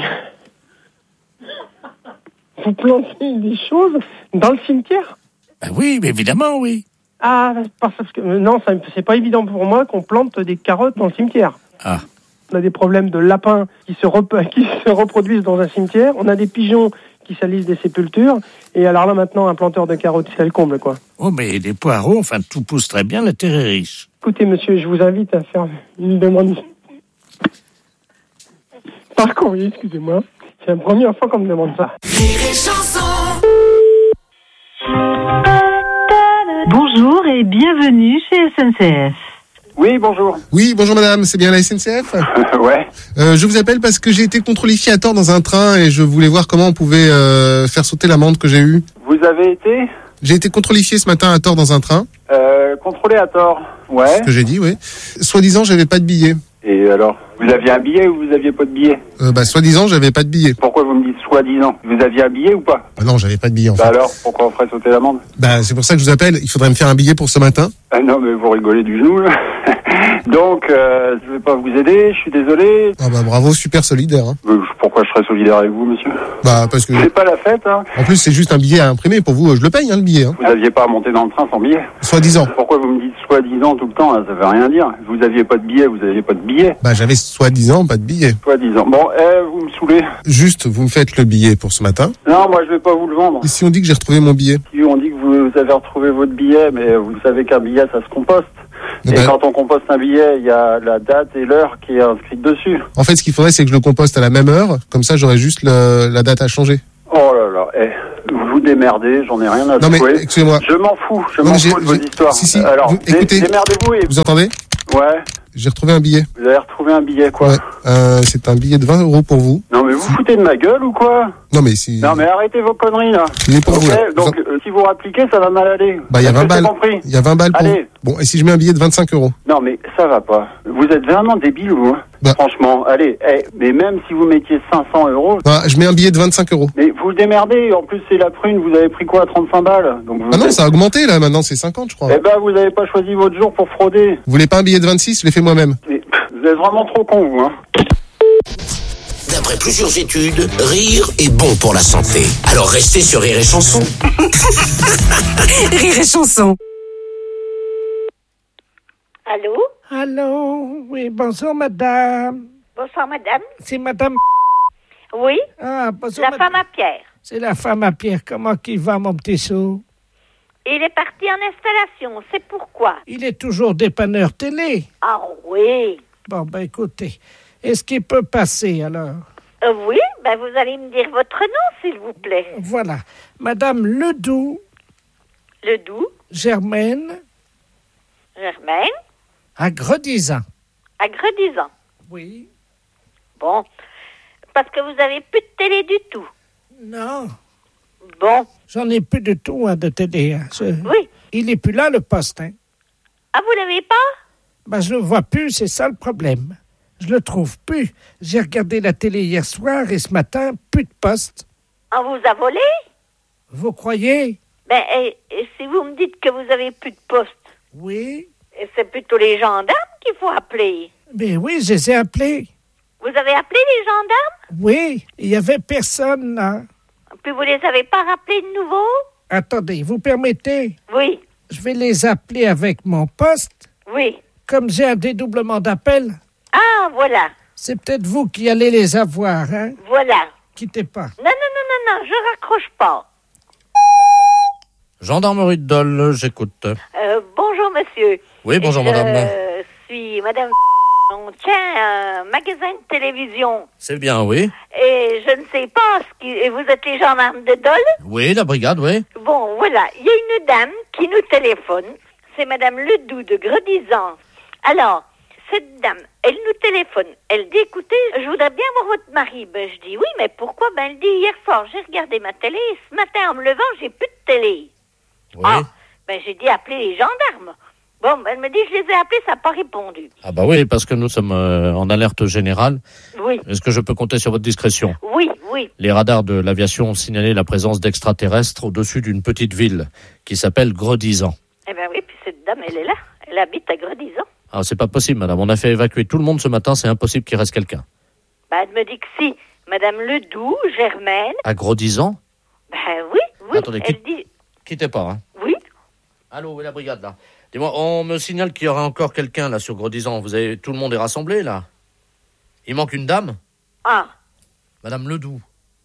Vous plantez des choses dans le cimetière? Ben oui, mais évidemment, oui. Ah, parce que non, ça, c'est pas évident pour moi qu'on plante des carottes dans le cimetière. Ah. On a des problèmes de lapins qui se, rep- qui se reproduisent dans un cimetière. On a des pigeons qui salissent des sépultures. Et alors là, maintenant, un planteur de carottes, c'est le comble, quoi. Oh, mais des poireaux, enfin, tout pousse très bien, la terre est riche. Écoutez, monsieur, je vous invite à faire une demande. Par courrier, excusez-moi. C'est la première fois qu'on me demande ça. Bonjour et bienvenue chez S N C F. Oui, bonjour. Oui, bonjour madame, c'est bien la S N C F? Ouais. Euh, je vous appelle parce que j'ai été contrôlifié à tort dans un train et je voulais voir comment on pouvait euh, faire sauter l'amende que j'ai eue. Vous avez été J'ai été contrôlifié ce matin à tort dans un train, euh, contrôlé à tort. Ouais. ce que j'ai dit, oui. Soi-disant, j'avais pas de billet. Et alors Vous aviez un billet ou vous aviez pas de billet? Euh, bah, soi-disant, j'avais pas de billet. Pourquoi vous me dites soi-disant? Vous aviez un billet ou pas? Bah non, j'avais pas de billet, en Bah fait. alors, pourquoi on ferait sauter l'amende? Bah, c'est pour ça que je vous appelle. Il faudrait me faire un billet pour ce matin. Ah non, mais vous rigolez du genou, là. Donc, euh, je vais pas vous aider, je suis désolé. Ah bah, bravo, super solidaire, hein. Euh, Pourquoi je serais solidaire avec vous, monsieur? Bah, parce que... C'est pas la fête, hein. En plus, c'est juste un billet à imprimer. Pour vous, je le paye, hein, le billet, hein. Vous aviez pas à monter dans le train sans billet? Soi-disant. Pourquoi vous me dites soi-disant tout le temps, là? Ça veut rien dire. Vous aviez pas de billet, vous aviez pas de billet. Bah, j'avais soi-disant pas de billet. Soi-disant. Bon, eh, vous me saoulez. Juste, vous me faites le billet pour ce matin. Non, moi, je vais pas vous le vendre. Et si on dit que j'ai retrouvé mon billet? Si on dit que vous avez retrouvé votre billet, mais vous savez qu'un billet, ça se composte. Eh Et ben- quand on composte un billet, il y a la date et l'heure qui est inscrite dessus. En fait, ce qu'il faudrait, c'est que je le composte à la même heure. Comme ça, j'aurais juste le- la date à changer. Oh là là, eh, vous vous démerdez, j'en ai rien à Non, mais, secouer. excusez-moi. Je m'en fous, je Non, m'en mais j'ai- fous de vos j'ai- histoires. si, si, Alors, vous- dé- écoutez. démerdez-vous et... Vous entendez? Ouais, J'ai retrouvé un billet. vous avez retrouvé un billet, quoi. Ouais. Euh, c'est un billet de vingt euros pour vous. Non, mais vous foutez de ma gueule ou quoi? Non, mais si... Non, mais arrêtez vos conneries, là. Il est pour Ok, vous, là. donc, euh, si vous rappliquez, ça va mal aller. Bah, il y a Est-ce vingt que c'est balles. compris? Il y a vingt balles pour Allez. vous. Bon, et si je mets un billet de vingt-cinq euros? Non, mais ça va pas. Vous êtes vraiment débile, vous, hein? Bah. Franchement, allez, eh, mais même si vous mettiez cinq cents euros... Bah, je mets un billet de vingt-cinq euros. Mais vous vous démerdez, en plus c'est la prune, vous avez pris quoi, trente-cinq balles? Donc vous Ah non, êtes- ça a augmenté, là. Maintenant, c'est cinquante, je crois. Eh ben, vous avez pas choisi votre jour pour frauder. Vous voulez pas un billet de vingt-six? Je l'ai fait moi-même. Mais, pff, vous êtes vraiment trop con, vous, hein. D'après plusieurs études, rire est bon pour la santé. Alors restez sur Rire et Chanson. Rire et Chanson. Allô? Allô? Oui, bonjour, madame. Bonsoir, madame. C'est madame... Oui? Ah, bonjour, La madame. femme à Pierre. C'est la femme à Pierre. Comment qu'il va, mon petit sou? Il est parti en installation, c'est pourquoi? Il est toujours dépanneur télé. Ah oui. Bon, ben écoutez, est-ce qu'il peut passer, alors? Euh, oui, ben vous allez me dire votre nom, s'il vous plaît. Voilà. Madame Ledoux, Ledoux, Germaine, Germaine, à Gredizan. à Gredizan. Oui. Bon. Parce que vous avez plus de télé du tout. Non. Bon. J'en ai plus de tout, hein, de télé. Hein. Je- Oui. Il est plus là, le poste, hein. Ah, vous l'avez pas? Ben, je le vois plus, c'est ça le problème. Je le trouve plus. J'ai regardé la télé hier soir et ce matin, plus de poste. On vous a volé? Vous croyez? Ben, et, et si vous me dites que vous avez plus de poste, Oui. et c'est plutôt les gendarmes qu'il faut appeler. Ben oui, je les ai appelés. Vous avez appelé les gendarmes? Oui, il y avait personne, là. Puis vous les avez pas rappelés de nouveau? Attendez, vous permettez? Oui. Je vais les appeler avec mon poste. Oui. Comme j'ai un dédoublement d'appel, Ah, voilà. c'est peut-être vous qui allez les avoir, hein? Voilà. Quittez pas. Non, non, non, non, non, je raccroche pas. Gendarmerie de Dole, j'écoute. Euh, bonjour, monsieur. Oui, bonjour, je madame. Je suis madame... On tient un magasin de télévision. C'est bien, oui. Et je ne sais pas ce qui... et vous êtes les gendarmes de Dole? Oui, la brigade, oui. Bon, voilà. Il y a une dame qui nous téléphone. C'est madame Ledoux de Gredizan. Alors, cette dame, elle nous téléphone. Elle dit, écoutez, je voudrais bien voir votre mari. Ben, je dis, oui, mais pourquoi? Ben, elle dit, hier soir, j'ai regardé ma télé. Et ce matin, en me levant, j'ai plus de télé. Oui. Ah, ben, j'ai dit, appelez les gendarmes. Bon, ben, elle me dit, je les ai appelés, ça n'a pas répondu. Ah bah oui, parce que nous sommes euh, en alerte générale. Oui. Est-ce que je peux compter sur votre discrétion? Oui, oui. Les radars de l'aviation ont signalé la présence d'extraterrestres au-dessus d'une petite ville qui s'appelle Gredizan. Eh ben oui, puis cette dame, elle est là. Elle habite à Gredizan. Ah, c'est pas possible, madame. On a fait évacuer tout le monde ce matin, c'est impossible qu'il reste quelqu'un. Ben, elle me dit que si. Madame Ledoux, Germaine. À Gredizan? Ben oui, oui. Attendez, elle quitte- dit... Quittez pas, hein. Oui. Allô, où est la brigade, là? Dis-moi, on me signale qu'il y aura encore quelqu'un, là, sur Gredizan. Vous avez... Tout le monde est rassemblé, là? Il manque une dame? Ah, Madame Ledoux.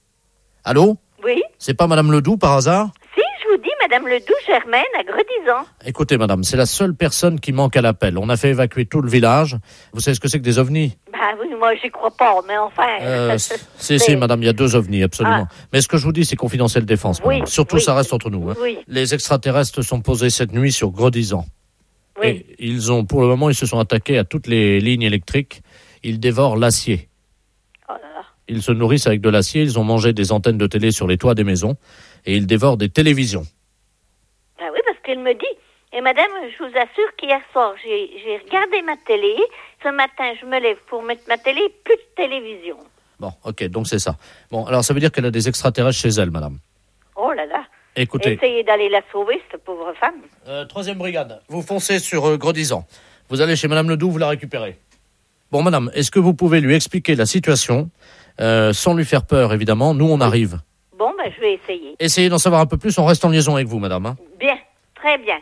Allô? oui. C'est pas Madame Ledoux, par hasard? Si, je vous dis, Madame Ledoux, Germaine, à Gredizan. Écoutez, madame, c'est la seule personne qui manque à l'appel. On a fait évacuer tout le village. Vous savez ce que c'est que des ovnis? Ben oui, moi, j'y crois pas, mais enfin... Euh, ça- ça- si, c'est- si, madame, il y a deux ovnis, absolument. Ah. Mais ce que je vous dis, c'est confidentiel défense, Oui, madame. Surtout, oui. ça reste entre nous. Hein. Oui. Les extraterrestres sont posés cette nuit sur Gredizan. Oui. Et ils ont, pour le moment, ils se sont attaqués à toutes les lignes électriques. Ils dévorent l'acier. Oh là là. Ils se nourrissent avec de l'acier. Ils ont mangé des antennes de télé sur les toits des maisons. Et ils dévorent des télévisions. Ben oui, parce qu'elle me dit, Et madame, je vous assure qu'hier soir, j'ai, j'ai regardé ma télé. Ce matin, je me lève pour mettre ma télé, plus de télévision. Bon, ok, donc c'est ça. Bon, alors ça veut dire qu'elle a des extraterrestres chez elle, madame. Oh là là. Écoutez. Essayez d'aller la sauver, cette pauvre femme. Euh, troisième brigade, vous foncez sur euh, Gredizan. Vous allez chez madame Ledoux, vous la récupérez. Bon, madame, est-ce que vous pouvez lui expliquer la situation, euh, sans lui faire peur, évidemment. Nous, on arrive. Bon, ben, je vais essayer. Essayez d'en savoir un peu plus, on reste en liaison avec vous, madame. Hein. Bien, très bien.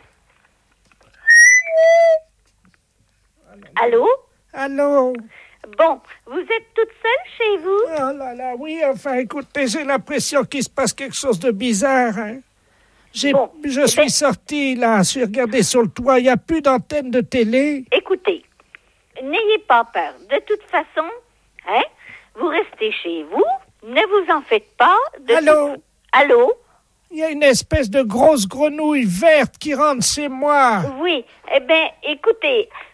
Allô? Allô? Bon, vous êtes toute seule chez vous? Oh là là, oui, enfin, écoutez, j'ai l'impression qu'il se passe quelque chose de bizarre. Hein. J'ai, bon, je suis ben... sorti, là, je suis regardé sur le toit, il n'y a plus d'antenne de télé. Écoutez, n'ayez pas peur. De toute façon, hein, vous restez chez vous, ne vous en faites pas. De Allô? Tout... Allô? Il y a une espèce de grosse grenouille verte qui rentre chez moi. Oui, eh bien, écoutez,